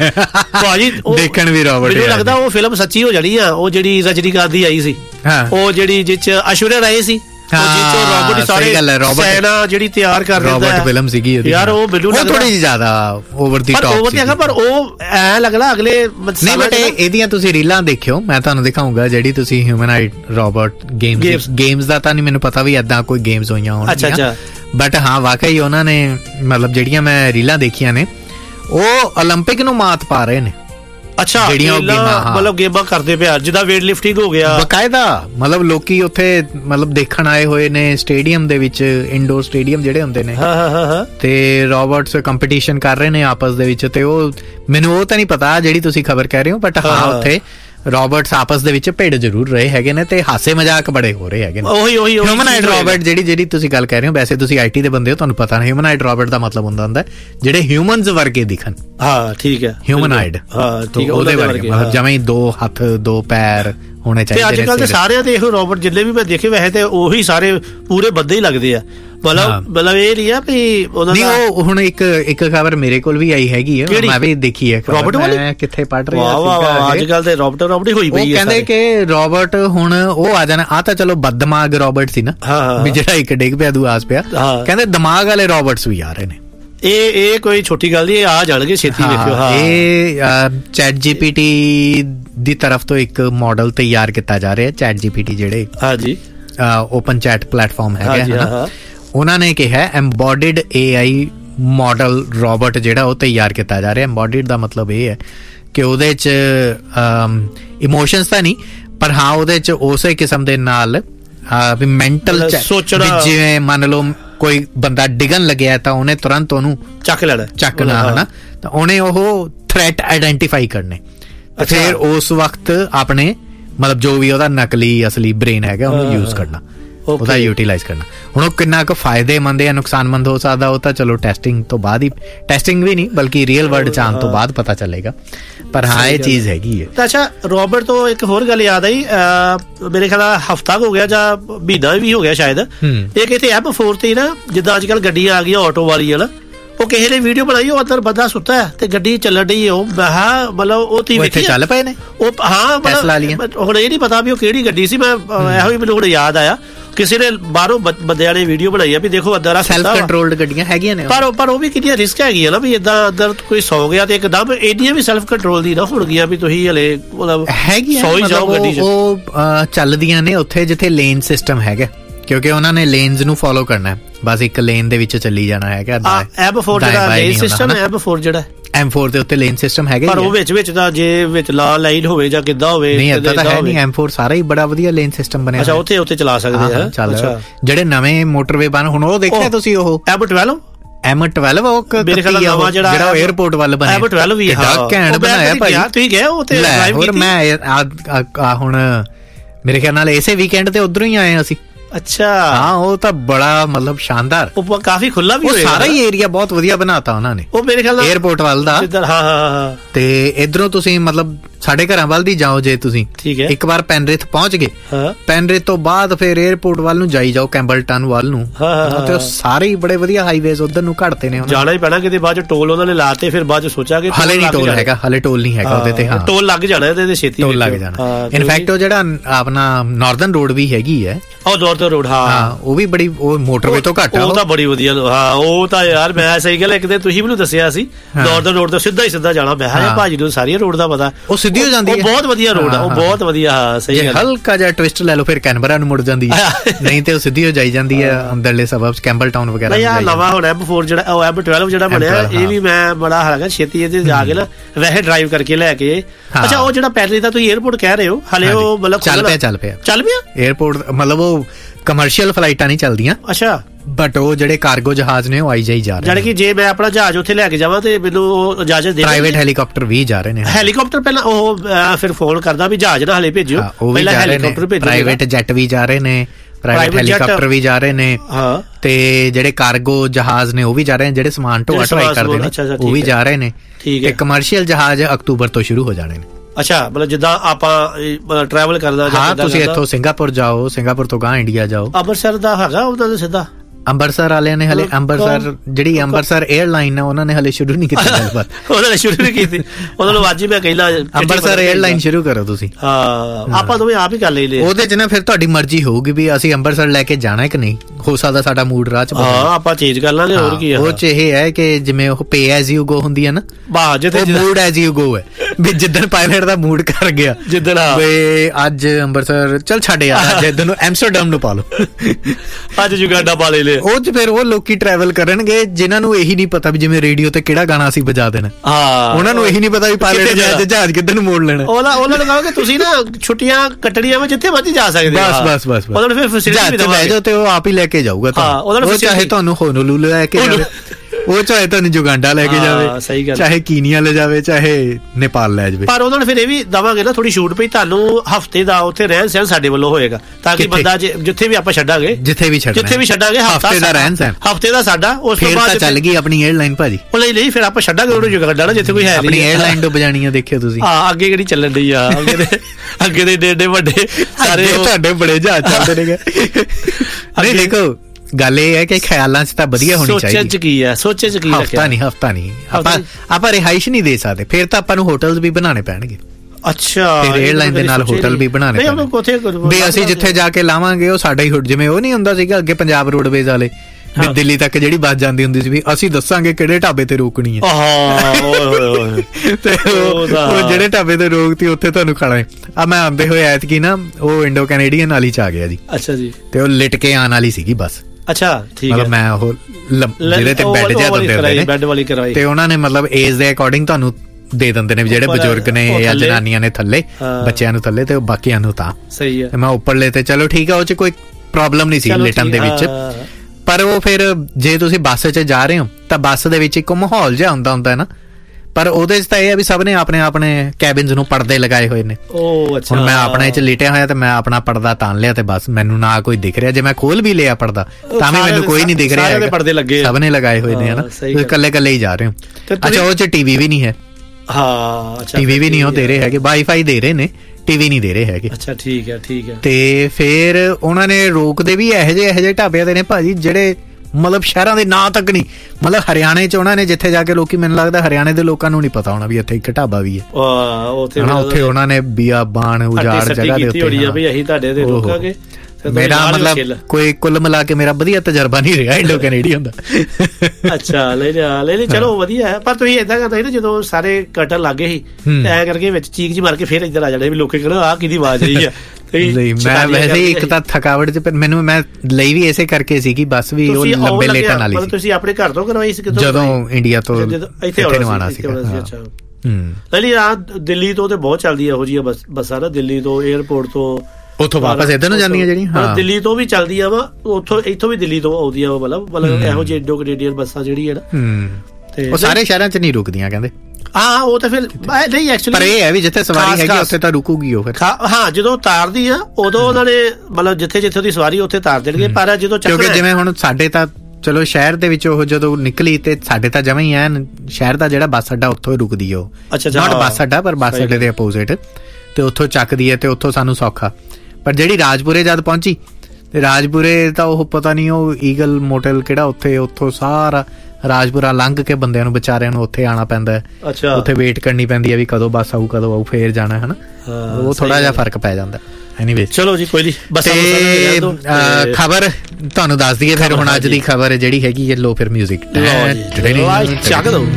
ਭਾਜੀ ਦੇਖਣ ਵੀ ਰੋਬੋਟ। ਮੈਨੂੰ ਲੱਗਦਾ ਉਹ ਫਿਲਮ ਸੱਚੀ ਹੋ ਜਾਣੀ ਆ। ਉਹ ਜਿਹੜੀ ਰਜਨੀਕਾਂਤ ਦੀ ਆਈ ਸੀ, ਉਹ ਜਿਹੜੀ ਜਿਸ ਚ ਐਸ਼ਵਰਿਆ ਰਾਏ ਸੀ, ਰੋਬੋਟ ਸਾਰੇ ਸੈਨਾ ਜਿਹੜੀ ਤਿਆਰ ਕਰ ਰਿਹਾ ਫਿਲਮ ਸੀਗੀ ਯਾਰ। ਉਹ ਮੈਨੂੰ ਥੋੜੀ ਜਿਹੀ ਜ਼ਿਆਦਾ ਓਵਰ ਦੀ ਟੌਪ ਸੀ, ਪਰ ਉਹ ਐ ਲੱਗਦਾ ਅਗਲੇ ਇਹਦੀਆਂ ਤੁਸੀਂ ਰੀਲਾਂ ਦੇਖਿਓ, ਮੈਂ ਤੁਹਾਨੂੰ ਦਿਖਾਉਂਗਾ ਜਿਹੜੀ ਤੁਸੀਂ ਹਿਊਮਨਾਈਡ ਰੋਬੋਟ ਗੇਮਸ ਦਾ ਤਾਂ ਨਹੀਂ ਮੈਨੂੰ ਪਤਾ ਵੀ ਏਦਾਂ ਕੋਈ ਗੇਮਸ ਹੋਈਆਂ ਹੋਣ, ਬਟ ਹਾਂ ਵਾਕਈ ਉਹਨਾਂ ਨੇ ਮਤਲਬ ਜਿਹੜੀਆਂ ਮੈਂ ਰੀਲਾਂ ਦੇਖੀਆਂ ਨੇ, ਉਹ ਓਲੰਪਿਕ ਨੂੰ ਮਾਤ ਪਾ ਰਹੇ ਨੇ। ਅੱਛਾ, ਮਤਲਬ ਗੇਮਾਂ ਕਰਦੇ ਪਿਆ ਜਿੱਦਾਂ ਵੇਟ ਲਿਫਟਿੰਗ ਹੋ ਗਿਆ ਬਕਾਇਦਾ। ਮਤਲਬ ਲੋਕੀ ਉੱਥੇ ਮਤਲਬ ਦੇਖਣ ਆਏ ਹੋਏ ਨੇ ਸਟੇਡੀਅਮ ਦੇ ਵਿੱਚ, ਇੰਡੋਰ ਸਟੇਡੀਅਮ ਜਿਹੜੇ ਹੁੰਦੇ ਨੇ, ਤੇ ਰੋਬੋਟਸ ਕੰਪੀਟੀਸ਼ਨ ਕਰ ਰਹੇ ਨੇ ਆਪਸ ਦੇ ਵਿੱਚ। ਤੇ ਉਹ ਮੈਨੂੰ ਉਹ ਤਾਂ ਨਹੀਂ ਪਤਾ ਜਿਹੜੀ ਤੁਸੀਂ ਖਬਰ ਕਹਿ ਰਹੇ ਹੋ, ਬਟ ਹਾਂ ਉੱਥੇ ਰੋਬੋਟਸ ਆਪਸ ਦੇ ਵਿੱਚ ਭਿੜ ਜ਼ਰੂਰ ਰਹੇ ਹੈਗੇ ਨੇ, ਤੇ ਹਾਸੇ ਮਜ਼ਾਕ ਬੜੇ ਹੋ ਰਹੇ ਹੈਗੇ ਨੇ। ਹਿਊਮਨਾਈਡ ਰੋਬੋਟ ਜਿਹੜੀ ਤੁਸੀਂ ਗੱਲ ਕਹਿ ਰਹੇ ਹੋ, ਵੈਸੇ ਤੁਸੀਂ IT ਦੇ ਬੰਦੇ ਹੋ, ਤੁਹਾਨੂੰ ਪਤਾ ਨਹੀਂ ਹਿਊਮਨਾਈਡ ਰੋਬੋਟ ਦਾ ਮਤਲਬ ਹੁੰਦਾ ਜਿਹੜੇ ਹਿਊਮਨਸ ਵਰਗੇ ਦਿਖਣ। ਹਾਂ ਠੀਕ ਹੈ, ਹਿਊਮਨਾਈਡ। ਹਾਂ ਠੀਕ ਹੈ, ਉਹਦੇ ਵਰਗੇ ਮਤਲਬ ਜਿਵੇਂ 2 ਹੱਥ 2 ਪੈਰ ਹੋਣੇ ਚਾਹੀਦੇ। ਅੱਜ ਕੱਲ ਤੇ ਸਾਰਿਆਂ ਦੇ ਇਹੋ ਰੋਬੋਟ ਜਿੰਨੇ ਵੀ ਮੈਂ ਦੇਖੇ, ਵੈਸੇ ਤੇ ਉਹੀ ਸਾਰੇ ਪੂਰੇ ਬੰਦੇ ਹੀ ਲੱਗਦੇ ਆ। ਮਤਲਬ ਇਹ ਨਹੀਂ ਆ ਵੀ ਉਹਨਾਂ ਦਾ। ਉਹ ਹੁਣ ਇੱਕ ਖਬਰ ਮੇਰੇ ਕੋਲ ਵੀ ਆਈ ਹੈਗੀ ਆ, ਮੈਂ ਵੀ ਦੇਖੀ ਹੈ ਰੋਬੋਟ ਵਾਲੀ। ਕਿੱਥੇ ਪੜ ਰਿਹਾ ਸੀ ਅੱਜ ਕੱਲ ਤੇ ਰੋਬੋਟ ਹੀ ਹੋਈ ਪਈ ਹੈ। ਕਹਿੰਦੇ ਕਿ ਰੋਬੋਟ ਹੁਣ ਉਹ ਆ ਜਾਣਾ। ਆ ਤਾਂ ਚਲੋ ਬਦਦਮਾਗ ਰੋਬੋਟ ਸੀ ਨਾ, ਵੀ ਜਿਹੜਾ ਇੱਕ ਡਿੱਗ ਪਿਆ ਦੂ ਆਸ ਪਿਆ। ਕਹਿੰਦੇ ਦਿਮਾਗ ਵਾਲੇ ਰੋਬੋਟਸ ਵੀ ਆ ਰਹੇ ਨੇ। ਇਹ ਕੋਈ ਛੋਟੀ ਗੱਲ ਨਹੀਂ, ਆ ਜਾਣਗੇ ਛੇਤੀ। ਵੇਖਿਓ ਇਹ ਚੈਟ GPT ਦੀ ਤਰਫ ਤੋਂ ਇੱਕ ਮਾਡਲ ਤਿਆਰ ਕੀਤਾ ਜਾ ਰਿਹਾ। ਚੈਟ GPT ਜਿਹੜੇ ਓਪਨ ਚੈਟ ਪਲੇਟਫਾਰਮ ਹੈਗਾ, ਉਹਨਾਂ ਨੇ ਕਿਹਾ ਐਮਬੋਡਿਡ AI ਮਾਡਲ ਰੋਬੋਟ ਜਿਹੜਾ ਉਹ ਤਿਆਰ ਕੀਤਾ ਜਾ ਰਿਹਾ। ਐਮਬੋਡਿਡ ਦਾ ਮਤਲਬ ਇਹ ਹੈ ਕਿ ਉਹਦੇ 'ਚ ਇਮੋਸ਼ਨਸ ਤਾਂ ਨਹੀਂ, ਪਰ ਹਾਂ ਉਹਦੇ 'ਚ ਉਸੇ ਕਿਸਮ ਦੇ ਨਾਲ ਵੀ ਮੈਂਟਲ ਸੋਚਣਾ, ਜਿਵੇਂ ਮੰਨ ਲਓ ਕੋਈ ਬੰਦਾ ਡਿੱਗਣ ਲੱਗਿਆ ਤਾਂ ਉਹਨੇ ਤੁਰੰਤ ਉਹਨੂੰ ਚੱਕਣਾ ਹਨਾ, ਤਾਂ ਉਹਨੇ ਉਹ ਥ੍ਰੈਟ ਆਈਡੈਂਟੀਫਾਈ ਕਰਨੇ, ਫਿਰ ਉਸ ਵਕਤ ਆਪਣੇ ਮਤਲਬ ਜੋ ਵੀ ਉਹਦਾ ਨਕਲੀ ਅਸਲੀ ਬ੍ਰੇਨ ਹੈਗਾ ਉਹਨੂੰ ਯੂਜ਼ ਕਰਨਾ, ਉਹਦਾ ਯੂਟੀਲਾਈਜ਼ ਕਰਨਾ। ਹੁਣ ਉਹ ਕਿੰਨਾ ਕੁ ਫਾਇਦੇਮੰਦ ਜਾਂ ਨੁਕਸਾਨਮੰਦ ਹੋ ਸਕਦਾ ਉਹ ਤਾਂ ਚਲੋ ਟੈਸਟਿੰਗ ਤੋਂ ਬਾਅਦ ਹੀ, ਟੈਸਟਿੰਗ ਵੀ ਨਹੀਂ ਬਲਕਿ ਰੀਅਲ ਵਰਲਡ ਚ ਆਉਣ ਤੋਂ ਬਾਅਦ ਪਤਾ ਚੱਲੇਗਾ, ਪਰ ਹਾਂ ਇਹ ਚੀਜ਼ ਹੈਗੀ ਹੈ। ਤਾਂ ਅੱਛਾ ਰੋਬਰਟ ਤੋਂ ਇੱਕ ਹੋਰ ਗੱਲ ਯਾਦ ਆਈ, ਮੇਰੇ ਖਿਆਲ ਹਫ਼ਤਾ ਹੋ ਗਿਆ ਜਾਂ ਮਹੀਨਾ ਵੀ ਹੋ ਗਿਆ ਸ਼ਾਇਦ, ਇੱਕ ਇੱਥੇ M4 ਤੇ ਨਾ ਜਿੱਦਾਂ ਅੱਜ ਕੱਲ੍ਹ ਗੱਡੀਆਂ ਆ ਗਈਆਂ ਆਟੋ ਵਾਲੀਆਂ ਨਾ, ਉਹ ਕਿਸੇ ਨੇ ਵੀਡੀਓ ਬਣਾਈ, ਉਹ ਅੰਦਰ ਬੰਦਾ ਸੁੱਤਾ ਹੈ ਤੇ ਗੱਡੀ ਚੱਲਣ ਡਈ ਹੈ, ਉਹ ਮਤਲਬ ਉਹ ਤੁਸੀਂ ਵੇਖੀ ਚੱਲ ਪਏ ਨੇ ਉਹ, ਹਾਂ ਮਤਲਬ ਹੁਣ ਇਹ ਨਹੀਂ ਪਤਾ ਵੀ ਉਹ ਕਿਹੜੀ ਗੱਡੀ ਸੀ, ਮੈਂ ਇਹੋ ਹੀ ਮੈਨੂੰ ਹੁਣ ਯਾਦ ਆਇਆ ਕਿਸੇ ਨੇ ਬਾਹਰੋਂ ਬੰਦਿਆਂ ਨੇ ਵੀਡੀਓ ਬਣਾਈ ਆ ਵੀ ਦੇਖੋ ਅੰਦਰ ਸੈਲਫ ਕੰਟਰੋਲਡ ਗੱਡੀਆਂ ਹੈਗੀਆਂ ਨੇ, ਪਰ ਉਹ ਵੀ ਕਿੰਨੀਆਂ ਰਿਸਕ ਹੈਗੀਆਂ ਨਾ ਵੀ ਏਦਾਂ ਅੰਦਰ ਕੋਈ ਸੌ ਗਿਆ ਤੇ ਇੱਕਦਮ ਇੰਨੀਆਂ ਵੀ ਸੈਲਫ ਕੰਟਰੋਲ ਦੀ ਨਾ ਹੋਣ ਗਿਆ ਵੀ ਤੁਸੀਂ ਹਲੇ ਮਤਲਬ ਹੈਗੀਆਂ, ਉਹ ਚੱਲਦੀਆਂ ਨੇ ਉੱਥੇ ਜਿੱਥੇ ਲੇਨ ਸਿਸਟਮ ਹੈਗਾ, ਕਿਉਂਕਿ ਉਹਨਾਂ ਨੇ ਲੇਨਸ ਨੂੰ ਫੋਲੋ ਕਰਨਾ ਹੈ, ਬਸ ਇੱਕ ਲੇਨ ਦੇ ਵਿੱਚ ਚੱਲੀ ਜਾਣਾ ਹੈਗਾ। M4 ਜਿਹੜਾ ਲੇਨ ਸਿਸਟਮ ਹੈ, M4 ਜਿਹੜਾ M4 ਦੇ ਉੱਤੇ ਲੇਨ ਸਿਸਟਮ ਹੈਗਾ, ਪਰ ਉਹ ਵਿੱਚ ਤਾਂ ਜੇ ਵਿੱਚ ਲਾਈਨ ਹੋਵੇ ਜਾਂ ਕਿੱਦਾਂ ਹੋਵੇ ਨਹੀਂ, ਏਦਾਂ ਤਾਂ ਹੈ ਨਹੀਂ। M4 ਸਾਰਾ ਹੀ ਬੜਾ ਵਧੀਆ ਲੇਨ ਸਿਸਟਮ ਬਣਿਆ। ਅੱਛਾ ਉੱਥੇ ਚਲਾ ਸਕਦੇ ਆ। ਅੱਛਾ ਜਿਹੜੇ ਨਵੇਂ ਮੋਟਰਵੇ ਬਣ, ਹੁਣ ਉਹ ਦੇਖਿਆ ਤੁਸੀਂ ਉਹ M12 ਉਹ ਜਿਹੜਾ 에어ਪੋਰਟ ਵੱਲ ਬਣਿਆ, M12 ਵੀ ਘੈਂਟ ਬਣਾਇਆ ਭਾਈ, ਤੁਸੀਂ ਗਏ ਉਹ ਤੇ ਹੋਰ ਮੈਂ ਹੁਣ ਮੇਰੇ ਖਿਆਲ ਨਾਲ ਇਸੇ ਵੀਕਐਂਡ ਤੇ ਉਧਰੋਂ ਹੀ ਆਏ ਅਸੀਂ। ਅੱਛਾ ਹਾਂ, ਉਹ ਤਾਂ ਬੜਾ ਮਤਲਬ ਸ਼ਾਨਦਾਰ, ਉਹ ਕਾਫੀ ਖੁੱਲਾ ਵੀ ਹੋਇਆ, ਸਾਰਾ ਹੀ ਏਰੀਆ ਬਹੁਤ ਵਧੀਆ ਬਣਾਤਾ ਉਹਨਾਂ ਨੇ, ਉਹ ਮੇਰੇ ਖਿਆਲ ਨਾਲ 에어ਪੋਰਟ ਵੱਲ ਦਾ। ਹਾਂ ਤੇ ਇਧਰੋਂ ਤੁਸੀਂ ਮਤਲਬ ਸਾਡੇ ਘਰਾਂ ਵੱਲ ਦੀ ਜਾਓ ਜੇ ਤੁਸੀਂ, ਠੀਕ ਹੈ, ਇੱਕ ਵਾਰ ਪੈਨਰਿਥ ਪਹੁੰਚ ਗਏ, ਪੈਨਰਿਥ ਤੋਂ ਬਾਅਦ ਫਿਰ 에어ਪੋਰਟ ਵੱਲ ਨੂੰ ਜਾਈ ਜਾਓ, ਕੈਂਬਲਟਨ ਵੱਲ ਨੂੰ, ਤੇ ਉਹ ਸਾਰੇ ਹੀ ਬੜੇ ਵਧੀਆ ਹਾਈਵੇਜ਼ ਉਧਰ ਨੂੰ ਘੜਤੇ ਨੇ। ਜਾਣਾ ਹੀ ਪੈਣਾ ਕਿਤੇ, ਬਾਅਦ ਚ ਟੋਲ ਉਹਨਾਂ ਨੇ ਲਾਤੇ, ਫਿਰ ਬਾਅਦ ਚ ਸੋਚਿਆ ਕਿ ਹਲੇ ਨਹੀਂ ਟੋਲ ਹੈਗਾ, ਹਲੇ ਟੋਲ ਨਹੀਂ ਹੈਗਾ ਉਹਦੇ ਤੇ। ਹਾਂ, ਟੋਲ ਲੱਗ ਜਾਣਾ ਇਹਦੇ ਛੇਤੀ, ਟੋਲ ਲੱਗ ਜਾਣਾ। ਇਨਫੈਕਟ ਉਹ ਜਿਹੜਾ ਆਪਣਾ ਨਾਰਦਰਨ ਰੋਡ ਵੀ ਹੈਗੀ ਹੈ, ਉਹ ਨਾਰਦਰਨ ਰੋਡ, ਹਾਂ ਉਹ ਵੀ ਬੜੀ, ਉਹ ਮੋਟਰਵੇ ਤੋਂ ਘੱਟ ਆ, ਉਹ ਤਾਂ ਬੜੀ ਵਧੀਆ। ਹਾਂ ਉਹ ਤਾਂ ਯਾਰ ਮੈਂ ਸਹੀ ਗੱਲ, ਇੱਕ ਦਿਨ ਤੁਸੀਂ ਮੈਨੂੰ ਦੱਸਿਆ ਸੀ ਨਾਰਦਰਨ ਰੋਡ ਤੋਂ ਸਿੱਧਾ ਜਾਣਾ, ਮੈਂ ਕਿਹਾ ਭਾਜੀ ਨੂੰ ਸਾਰੀਆਂ ਰੋਡ ਦਾ ਪਤਾ, ਉਹ ਸਿੱਧੀ ਹੋ ਜਾਂਦੀ ਹੈ, ਬਹੁਤ ਵਧੀਆ ਰੋਡ ਆ ਉਹ, ਬਹੁਤ ਵਧੀਆ। ਹਾਂ ਸਹੀ ਗੱਲ, ਹਲਕਾ ਜਿਹਾ ਟਵਿਸਟ ਲੈ ਲਓ ਫਿਰ ਕੈਨਬਰਾ ਨੂੰ ਮੁੜ ਜਾਂਦੀ ਹੈ, ਨਹੀਂ ਤੇ ਉਹ ਸਿੱਧੀ ਹੋ ਜਾਈ ਜਾਂਦੀ ਹੈ ਅੰਦਰਲੇ ਸਬਬਸ ਕੈਂਬਲਟਾਊਨ ਵਗੈਰਾ। ਯਾਰ ਨਵਾਂ ਹੁਣ M4 ਜਿਹੜਾ, ਉਹ M12 ਜਿਹੜਾ ਬਣਿਆ, ਇਹ ਵੀ ਮੈਂ ਬੜਾ ਹਾਲਾਂਕਿ ਛੇਤੀ ਇਹਦੇ ਜਾ ਕੇ ਨਾ ਵੈਸੇ ਡਰਾਈਵ ਕਰਕੇ ਲੈ ਕੇ। ਅੱਛਾ ਉਹ ਜਿਹੜਾ ਪੈਦਲ ਦਾ ਤੁਸੀਂ 에어ਪੋਰਟ ਕਹਿ ਰਹੇ ਹੋ, ਹਲੇ ਉਹ ਮਤਲਬ ਚੱਲ ਪਿਆ 에어ਪੋਰਟ, ਮਤਲਬ ਉਹ ਕਮਰਸ਼ੀਅਲ ਫਲਾਈਟਾਂ ਨਹੀਂ ਚੱਲਦੀਆਂ। ਅੱਛਾ, ਬਟ ਉਹ ਜਿਹੜੇ ਕਾਰਗੋ ਜਹਾਜ਼ ਨੇ ਉਹ ਆਈ ਜਾਈ ਜਾ ਰਹੇ ਨੇ, ਜਾਨੀ ਕਿ ਜੇ ਮੈਂ ਆਪਣਾ ਜਹਾਜ਼ ਉੱਥੇ ਲੈ ਕੇ ਜਾਵਾਂ ਤੇ ਮੈਨੂੰ ਉਹ ਇਜਾਜ਼ਤ ਦੇ। ਪ੍ਰਾਈਵੇਟ ਹੈਲੀਕਾਪਟਰ ਵੀ ਜਾ ਰਹੇ ਨੇ, ਹੈਲੀਕਾਪਟਰ ਪਹਿਲਾਂ ਉਹ ਫਿਰ ਫੋਨ ਕਰਦਾ ਵੀ ਜਹਾਜ਼ ਨਾ ਹਲੇ ਭੇਜਿਓ, ਪਹਿਲਾਂ ਹੈਲੀਕਾਪਟਰ ਭੇਜੋ। ਪ੍ਰਾਈਵੇਟ ਜੈਟ ਵੀ ਜਾ ਰਹੇ ਨੇ, ਪ੍ਰਾਈਵੇਟ ਹੈਲੀਕਾਪਟਰ ਵੀ ਜਾ ਰਹੇ ਨੇ, ਤੇ ਜਿਹੜੇ ਕਾਰਗੋ ਜਹਾਜ਼ ਨੇ ਉਹ ਵੀ ਜਾ ਰਹੇ ਨੇ, ਜਿਹੜੇ ਸਮਾਨ ਢੋਆ ਢੁਆਈ ਕਰਦੇ ਨੇ ਉਹ ਵੀ ਜਾ ਰਹੇ ਨੇ, ਤੇ ਕਮਰਸ਼ੀਅਲ ਜਹਾਜ਼ ਅਕਤੂਬਰ ਤੋਂ ਸ਼ੁਰੂ ਹੋ ਜਾਣੇ ਨੇ। ਅੱਛਾ, ਮਤਲਬ ਜਿੱਦਾਂ ਆਪਾਂ ਟਰੈਵਲ ਕਰਦਾ, ਹਾਂ ਤੁਸੀਂ ਇੱਥੋਂ ਸਿੰਗਾਪੁਰ ਜਾਓ, ਸਿੰਗਾਪੁਰ ਤੋਂ ਗਾਂ ਇੰਡੀਆ ਜਾਓ। ਅੰਮ੍ਰਿਤਸਰ ਦਾ ਹੈਗਾ ਉਹਦਾ ਸਿੱਧਾ, ਅੰਮ੍ਰਿਤਸਰ ਵਾਲਿਆਂ ਨੇ ਹਲੇ ਅੰਮ੍ਰਿਤਸਰ ਜਿਹੜੀ ਅੰਮ੍ਰਿਤਸਰ 에ਅਰਲਾਈਨ ਹੈ ਉਹਨਾਂ ਨੇ ਹਲੇ ਸ਼ੁਰੂ ਨਹੀਂ ਕੀਤੀ ਗੱਲਬਾਤ, ਉਹਨਾਂ ਨੇ ਸ਼ੁਰੂ ਨਹੀਂ ਕੀਤੀ, ਉਹਨਾਂ ਨੂੰ ਅੱਜ ਹੀ ਮੈਂ ਕਹਿਲਾ ਅੰਮ੍ਰਿਤਸਰ 에ਅਰਲਾਈਨ ਸ਼ੁਰੂ ਕਰੋ ਤੁਸੀਂ। ਹਾਂ ਆਪਾਂ ਦੋਵੇਂ ਆਪ ਹੀ ਕਰ ਲਈਏ, ਉਹਦੇ ਚ ਨਾ ਫਿਰ ਤੁਹਾਡੀ ਮਰਜ਼ੀ ਹੋਊਗੀ ਵੀ ਅਸੀਂ ਅੰਮ੍ਰਿਤਸਰ ਲੈ ਕੇ ਜਾਣਾ ਕਿ ਨਹੀਂ, ਹੋ ਸਕਦਾ ਸਾਡਾ ਮੂਡ ਰਾਹ ਚ ਬਦਲ, ਹਾਂ ਆਪਾਂ ਚੇਂਜ ਕਰ ਲਾਂਗੇ। ਹੋਰ ਕੀ ਹੈ ਉਹ ਚ ਇਹ ਹੈ ਕਿ ਜਿਵੇਂ ਉਹ ਪੇ ਐਜ਼ ਯੂ ਗੋ ਹੁੰਦੀ ਹੈ ਨਾ, ਜਿੱਥੇ ਮੂਡ ਐਜ਼ ਯੂ ਗੋ ਹੈ, ਵੀ ਜਿੱਦਣ ਪਾਇਲਟ ਦਾ ਮੂਡ ਕਰ ਗਿਆ, ਜਿੱਦਣ ਵੀ ਅੱਜ ਅੰਮ੍ਰਿਤਸਰ ਚੱਲ ਛੱਡ ਯਾਰ, ਜਿੱਦਣ ਨੂੰ ਐਮਸਟਰਡਮ ਨੂੰ ਪਾ ਲਓ, ਅੱਜ ਯੁਗਾਂਡਾ ਪਾ ਲੈ, ਉਹ ਚ ਫਿਰ ਉਹ ਲੋਕੀ ਟਰੈਵਲ ਕਰਨਗੇ ਜਿਨ੍ਹਾਂ ਨੂੰ ਇਹੀ ਨਹੀਂ ਪਤਾ ਵੀ ਜਿਵੇਂ ਰੇਡੀਓ ਤੇ ਕਿਹੜਾ ਗਾਣਾ ਅਸੀਂ ਵਜਾ ਦੇਣਾ, ਉਹਨਾਂ ਨੂੰ ਇਹੀ ਨਹੀਂ ਪਤਾ ਵੀ ਪਾਇਲਟ ਨੇ ਜਹਾਜ਼ ਕਿੱਧਰ ਨੂੰ ਮੋੜ ਲੈਣਾ। ਉਹਨਾਂ ਨੂੰ ਕਹੋਗੇ ਤੁਸੀਂ ਨਾ ਛੁੱਟੀਆਂ ਕੱਟਣੀਆਂ ਵਿੱਚ ਜਿੱਥੇ ਮਰਜ਼ੀ ਜਾ ਸਕਦੇ ਹੋ, ਬਸ ਉਹਨਾਂ ਨੂੰ ਫਿਰ ਫੈਸਿਲਿਟੀ ਵੀ ਲੈ ਜਾਓ ਤੇ ਉਹ ਆਪ ਹੀ ਲੈ ਕੇ ਜਾਊਗਾ ਤੁਹਾਨੂੰ, ਉਹ ਚਾਹੇ ਤੁਹਾਨੂੰ ਹੋਨੋਲੂਲੂ ਲੈ ਕੇ ਜਾਵੇ, ਉਹ ਚਾਹੇ ਤੁਹਾਨੂੰ ਯੁਗਾਂਡਾ ਲੈ ਕੇ ਜਾਵੇ, ਚਾਹੇ ਕੀਨੀਆ ਲੈ ਜਾਵੇ, ਚਾਹੇ ਨੇਪਾਲ ਲੈ ਜਾਵੇ। ਪਰ ਉਹਨਾਂ ਨੇ ਫਿਰ ਇਹ ਵੀ ਦਵਾਂਗੇ ਨਾ ਥੋੜੀ ਛੂਟ ਪਈ ਤੁਹਾਨੂੰ, ਹਫ਼ਤੇ ਦਾ ਉੱਥੇ ਰਹਿਣ ਸਹਿਣ ਸਾਡੇ ਵੱਲੋਂ ਹੋਏਗਾ, ਤਾਂ ਕਿ ਬੰਦਾ ਜਿੱਥੇ ਵੀ ਆਪਾਂ ਛੱਡਾਂਗੇ, ਜਿੱਥੇ ਵੀ ਛੱਡਾਂਗੇ ਹਫ਼ਤੇ ਦਾ ਰਹਿਣ ਸਹਿਣ, ਹਫ਼ਤੇ ਦਾ ਸਾਡਾ, ਉਸ ਤੋਂ ਬਾਅਦ ਚੱਲ ਗਈ ਆਪਣੀ 에ਅਰਲਾਈਨ ਭਾਜੀ। ਉਹ ਨਹੀਂ ਫਿਰ ਆਪਾਂ ਛੱਡਾਂਗੇ ਉਹਨੂੰ ਯੁਗਾਂਡਾ ਨਾ, ਜਿੱਥੇ ਕੋਈ ਹੈ ਆਪਣੀ 에ਅਰਲਾਈਨ ਡੁੱਬ ਜਾਣੀ ਆ, ਦੇਖਿਓ ਤੁਸੀਂ। ਹਾਂ ਅੱਗੇ ਕਿਹੜੀ ਚੱਲਣ ਡਈ ਆ, ਅੱਗੇ ਦੇ ਏਡੇ ਵੱਡੇ ਸਾਰੇ ਤੁਹਾਡੇ ਬੜੇ ਜਹਾਜ਼ ਚੱਲਦੇ ਨੇ। ਨਹੀਂ ਦੇਖੋ ਗੱਲ ਇਹ ਹੈ ਕਿ ਖਿਆਲਾਂ 'ਚ ਤਾਂ ਵਧੀਆ ਹੋਣੀ ਚਾਹੀਦੀ, ਸੋਚੇ 'ਚ ਕੀ ਹੈ, ਸੋਚੇ 'ਚ ਕੀ ਹਫ਼ਤਾ ਨਹੀਂ ਆਪਾਂ ਰਿਹਾਇਸ਼ ਨਹੀਂ ਦੇ ਸਕਦੇ, ਫਿਰ ਤਾਂ ਆਪਾਂ ਨੂੰ ਹੋਟਲ ਵੀ ਬਣਾਉਣੇ ਪੈਣਗੇ। ਅੱਛਾ, ਫਿਰ 에ਅਰਲਾਈਨ ਦੇ ਨਾਲ ਹੋਟਲ ਵੀ ਬਣਾਣੇ ਪੈਣਗੇ, ਵੀ ਅਸੀਂ ਜਿੱਥੇ ਜਾ ਕੇ ਲਾਵਾਂਗੇ ਉਹ ਸਾਡਾ ਹੀ, ਜਿਵੇਂ ਉਹ ਨਹੀਂ ਹੁੰਦਾ ਸੀਗਾ ਅੱਗੇ ਪੰਜਾਬ ਰੋਡਵੇਜ਼ ਵਾਲੇ, ਵੀ ਦਿੱਲੀ ਤੱਕ ਜਿਹੜੀ ਬੱਸ ਜਾਂਦੀ ਹੁੰਦੀ ਸੀ ਵੀ ਅਸੀਂ ਦੱਸਾਂਗੇ ਕਿਹੜੇ ਢਾਬੇ ਤੇ ਰੋਕਣੀ ਹੈ, ਤੇ ਉਹ ਜਿਹੜੇ ਢਾਬੇ ਤੇ ਰੋਕਤੀ ਉੱਥੇ ਤੁਹਾਨੂੰ ਖਾਣਾ ਹੈ। ਆ ਮੈਂ ਆਉਂਦੇ ਹੋਏ ਐਤਕੀ ਨਾ ਉਹ ਇੰਡੋ ਕੈਨੇਡੀਅਨ ਵਾਲੀ ਚ ਆ ਗਿਆ ਜੀ। ਅੱਛਾ ਜੀ, ਤੇ ਉਹ ਲਿਟ ਕੇ ਆਉਣ ਵਾਲੀ ਸੀਗੀ ਬੱਸ। ਅੱਛਾ ਠੀਕ ਹੈ, ਮਤਲਬ ਮੈਂ ਉਹ ਜਿਹੜੇ ਤੇ ਬੈੱਡ ਜਿਹਾ ਦਿੰਦੇ ਹੁੰਦੇ ਨੇ, ਬੈੱਡ ਵਾਲੀ ਕਰਵਾਈ, ਤੇ ਉਹਨਾਂ ਨੇ ਮਤਲਬ ਏਜ ਦੇ ਅਕੋਰਡਿੰਗ ਤੁਹਾਨੂੰ ਦੇ ਦਿੰਦੇ ਨੇ, ਜਿਹੜੇ ਬਜ਼ੁਰਗ ਨੇ ਜਾਂ ਜਨਾਨੀਆਂ ਨੇ ਥੱਲੇ, ਬੱਚਿਆਂ ਨੂੰ ਥੱਲੇ ਤੇ ਬਾਕੀਆਂ ਨੂੰ ਤਾਂ। ਸਹੀ ਹੈ, ਮੈਂ ਉੱਪਰਲੇ ਤੇ ਚਲੋ ਠੀਕ ਹੈ, ਉਹ ਚ ਕੋਈ ਪ੍ਰੋਬਲਮ ਨਹੀਂ ਸੀ ਲਿਟਣ ਦੇ ਵਿੱਚ। ਪਰ ਉਹ ਫਿਰ ਜੇ ਤੁਸੀਂ ਬੱਸ 'ਚ ਜਾ ਰਹੇ ਹੋ ਤਾਂ ਬੱਸ ਦੇ ਵਿੱਚ ਇੱਕ ਮਾਹੌਲ ਜਿਹਾ ਹੁੰਦਾ ਹੈ ਨਾ, ਪਰ ਉਹਦੇ 'ਚ ਤਾਂ ਇਹ ਹੈ ਵੀ ਸਭ ਨੇ ਆਪਣੇ ਆਪਣੇ ਕੈਬਿਨਸ ਨੂੰ ਪਰਦੇ ਲਗਾਏ ਹੋਏ ਨੇ। ਹੁਣ ਮੈਂ ਆਪਣੇ 'ਚ ਲਿਟਿਆ ਹੋਇਆ ਤੇ ਮੈਂ ਆਪਣਾ ਪਰਦਾ ਤਾਣ ਲਿਆ ਤੇ ਬਸ ਮੈਨੂੰ ਨਾ ਕੋਈ ਦਿਖ ਰਿਹਾ, ਜੇ ਮੈਂ ਖੋਲ ਵੀ ਲਿਆ ਪਰਦਾ ਤਾਂ ਵੀ ਮੈਨੂੰ ਕੋਈ ਨਹੀਂ ਦਿਖ ਰਿਹਾ, ਸਭ ਨੇ ਲਗਾਏ ਹੋਏ ਨੇ, ਹਨਾ। ਤੁਸੀਂ ਇਕੱਲੇ ਇਕੱਲੇ ਹੀ ਜਾ ਰਹੇ ਹੋ। ਅੱਛਾ, ਉਹ 'ਚ ਟੀਵੀ ਵੀ ਨਹੀਂ ਹੈ। ਹਾਂ, ਟੀਵੀ ਵੀ ਨਹੀਂ ਉਹ ਦੇ ਰਹੇ ਹੈਗੇ, ਵਾਈਫਾਈ ਦੇ ਰਹੇ ਨੇ, ਟੀਵੀ ਨਹੀਂ ਦੇ ਰਹੇ ਹੈਗੇ। ਅੱਛਾ, ਠੀਕ ਹੈ ਠੀਕ ਹੈ। ਤੇ ਫਿਰ ਉਹਨਾਂ ਨੇ ਰੋਕਦੇ ਵੀ ਇਹੋ ਜਿਹੇ ਢਾਬਿਆਂ ਦੇ ਨੇ ਭਾਜੀ ਜਿਹੜੇ ਮਤਲਬ ਸ਼ਹਿਰਾਂ ਦੇ ਨਾਂ ਤੱਕ ਨਹੀਂ, ਮਤਲਬ ਹਰਿਆਣੇ 'ਚ ਉਹਨਾਂ ਨੇ ਜਿੱਥੇ ਜਾ ਕੇ ਲੋਕੀ, ਮੈਨੂੰ ਲੱਗਦਾ ਹਰਿਆਣੇ ਦੇ ਲੋਕਾਂ ਨੂੰ ਨਹੀਂ ਪਤਾ ਹੋਣਾ ਵੀ ਇੱਥੇ ਇੱਕ ਢਾਬਾ ਵੀ ਹੈ। ਉੱਥੇ ਉਹਨਾਂ ਨੇ ਬੀਆਬਾਨ ਉਜਾੜ ਜਗ੍ਹਾ ਦੇ ਉੱਤੇ। ਮੇਰਾ ਮਤਲਬ ਕੋਈ ਕੁੱਲ ਮਿਲਾ ਕੇ ਮੇਰਾ ਵਧੀਆ ਤਜਰਬਾ ਨਹੀਂ ਰਿਹਾ ਇੰਡੋ ਕੈਨੇਡੀਅਨ ਦਾ। ਅੱਛਾ, ਲੈ ਲਿਆ ਚਲੋ ਵਧੀਆ ਹੈ। ਪਰ ਤੁਸੀਂ ਏਦਾਂ ਕਰਦੇ ਨਾ, ਜਦੋਂ ਸਾਰੇ ਕਰਟਨ ਲੱਗੇ ਸੀ ਐ ਕਰਕੇ ਵਿੱਚ ਚੀਕ ਜੀ ਮਾਰ ਕੇ ਫਿਰ ਇੱਧਰ ਆ ਜਾਣੇ ਵੀ ਲੋਕੀ ਕਹਿੰਦੇ ਆਹ ਕਿਹਦੀ ਆਵਾਜ਼ ਆਈ ਆ। ਮੈਂ ਵੈਸੇ ਹੀ ਇੱਕ ਤਾਂ ਥਕਾਵਟ 'ਚ ਮੈਨੂੰ ਮੈਂ ਲਈ ਵੀ ਇਸੇ ਕਰਕੇ ਸੀਗੀ ਬੱਸ ਵੀ, ਉਹ ਲੰਬੇ ਲੇਟਣ ਵਾਲੀ ਸੀ। ਤੁਸੀਂ ਆਪਣੇ ਘਰ ਤੋਂ ਕਰਵਾਈ ਸੀ? ਜਦੋਂ ਇੰਡੀਆ ਤੋਂ ਇੱਥੇ ਆਉਣਾ ਸੀ। ਲਈ ਦਿੱਲੀ ਤੋਂ ਤੇ ਬਹੁਤ ਚੱਲਦੀ ਇਹੋ ਜਿਹੀਆਂ ਬੱਸਾਂ ਨਾ, ਦਿੱਲੀ ਤੋਂ ਏਅਰਪੋਰਟ ਤੋਂ ਉੱਥੋਂ ਵਾਪਸ ਇੱਧਰ ਨੂੰ ਜਾਂਦੀਆਂ ਜਿਹੜੀਆਂ, ਦਿੱਲੀ ਤੋਂ ਵੀ ਚੱਲਦੀਆਂ ਵਾ, ਇੱਥੋਂ ਵੀ ਦਿੱਲੀ ਤੋਂ ਆਉਂਦੀਆਂ ਵਾ, ਮਤਲਬ ਇਹੋ ਜਿਹੀ ਇੰਡੋ ਕੈਨੇਡੀਅਨ ਬੱਸਾਂ ਜਿਹੜੀ ਹੈ ਨਾ, ਉਹ ਸਾਰੇ ਸ਼ਹਿਰਾਂ 'ਚ ਨਹੀਂ ਰੁਕਦੀਆਂ ਕਹਿੰਦੇ। ਹਾਂ, ਉਹ ਤਾਂ ਫਿਰ ਨਹੀਂ ਐਕਚੁਅਲੀ, ਪਰ ਇਹ ਹੈ ਵੀ ਜਿੱਥੇ ਸਵਾਰੀ ਹੈਗੀ ਉੱਥੇ ਤਾਂ ਰੁਕੂਗੀ ਉਹ ਫਿਰ। ਹਾਂ, ਜਦੋਂ ਤਾਰਦੀ ਆ ਉਦੋਂ ਉਹਨਾਂ ਨੇ ਮਤਲਬ ਜਿੱਥੇ ਜਿੱਥੇ ਉਹਦੀ ਸਵਾਰੀ ਉੱਥੇ ਤਾਰ ਦੇਣਗੇ। ਪਰ ਜਦੋਂ ਕਿਉਂਕਿ ਜਿਵੇਂ ਹੁਣ ਸਾਡੇ ਤਾਂ ਚਲੋ ਸ਼ਹਿਰ ਦੇ ਵਿੱਚ ਉਹ ਜਦੋਂ ਨਿਕਲੀ ਤੇ ਸਾਡੇ ਤਾਂ ਜਮਾਂ ਹੀ ਐਨ ਸ਼ਹਿਰ ਦਾ ਜਿਹੜਾ ਬੱਸ ਅੱਡਾ ਉੱਥੋਂ ਹੀ ਰੁਕਦੀ ਉਹ, ਨਾਟ ਬੱਸ ਅੱਡਾ ਪਰ ਬੱਸ ਅੱਡੇ ਦੇ ਅਪੋਜ਼ਿਟ, ਤੇ ਉੱਥੋਂ ਚੱਕਦੀ ਹੈ ਤੇ ਉੱਥੋਂ ਸਾਨੂੰ ਸੌਖਾ। ਪਰ ਜਿਹੜੀ ਰਾਜਪੁਰੇ ਜਦ ਪਹੁੰਚੀ ਤੇ ਰਾਜਪੁਰੇ ਤਾਂ ਉਹ ਪਤਾ ਨਹੀਂ ਉਹ ਈਗਲ ਮੋਟਲ ਕਿਹੜਾ ਉੱਥੋਂ ਸਾਰਾ ਰਾਜਪੁਰਾ ਲੰਘ ਕੇ ਬੰਦਿਆਂ ਨੂੰ ਵਿਚਾਰਿਆਂ ਨੂੰ ਉੱਥੇ ਆਉਣਾ ਪੈਂਦਾ ਹੈ। ਉੱਥੇ ਵੇਟ ਕਰਨੀ ਪੈਂਦੀ ਹੈ ਵੀ ਕਦੋਂ ਬੱਸ ਆਊ ਫੇਰ ਜਾਣਾ, ਹਨਾ। ਉਹ ਥੋੜਾ ਜਿਹਾ ਫਰਕ ਪੈ ਜਾਂਦਾ। ਐਨੀਵੇ ਚਲੋ ਜੀ, ਕੋਈ ਨਹੀਂ। ਖਬਰ ਤੁਹਾਨੂੰ ਦੱਸ ਦਈਏ ਫਿਰ ਹੁਣ ਅੱਜ ਦੀ ਖਬਰ ਜਿਹੜੀ ਹੈਗੀ ਹੈ, ਲੋ ਫਿਰ ਮਿਊਜ਼ਿਕ ਚੱਕ ਦੋ।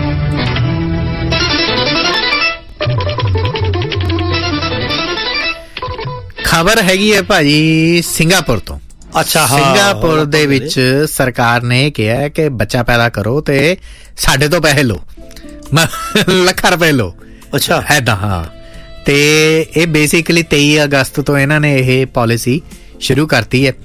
ਖਬਰ ਹੈਗੀ ਹੈ ਭਾਜੀ ਸਿੰਗਾਪੁਰ ਤੋਂ। ਅੱਛਾ, ਸਿੰਗਾਪੁਰ ਦੇ ਵਿੱਚ ਸਰਕਾਰ ਨੇ ਕਿਹਾ ਕਿ ਬੱਚਾ ਪੈਦਾ ਕਰੋ ਤੇ ਸਾਡੇ ਤੋਂ ਪੈਸੇ ਲਓ, ਲੱਖਾਂ ਰੁਪਏ ਲਓ। ਅੱਛਾ, ਐਦਾਂ। ਹਾਂ, ਤੇ ਇਹ ਬੇਸਿਕਲੀ 23 ਅਗਸਤ ਤੋਂ ਇਹਨਾਂ ਨੇ ਇਹ ਪਾਲਿਸੀ ਸ਼ੁਰੂ ਕਰਤੀ ਹੈ।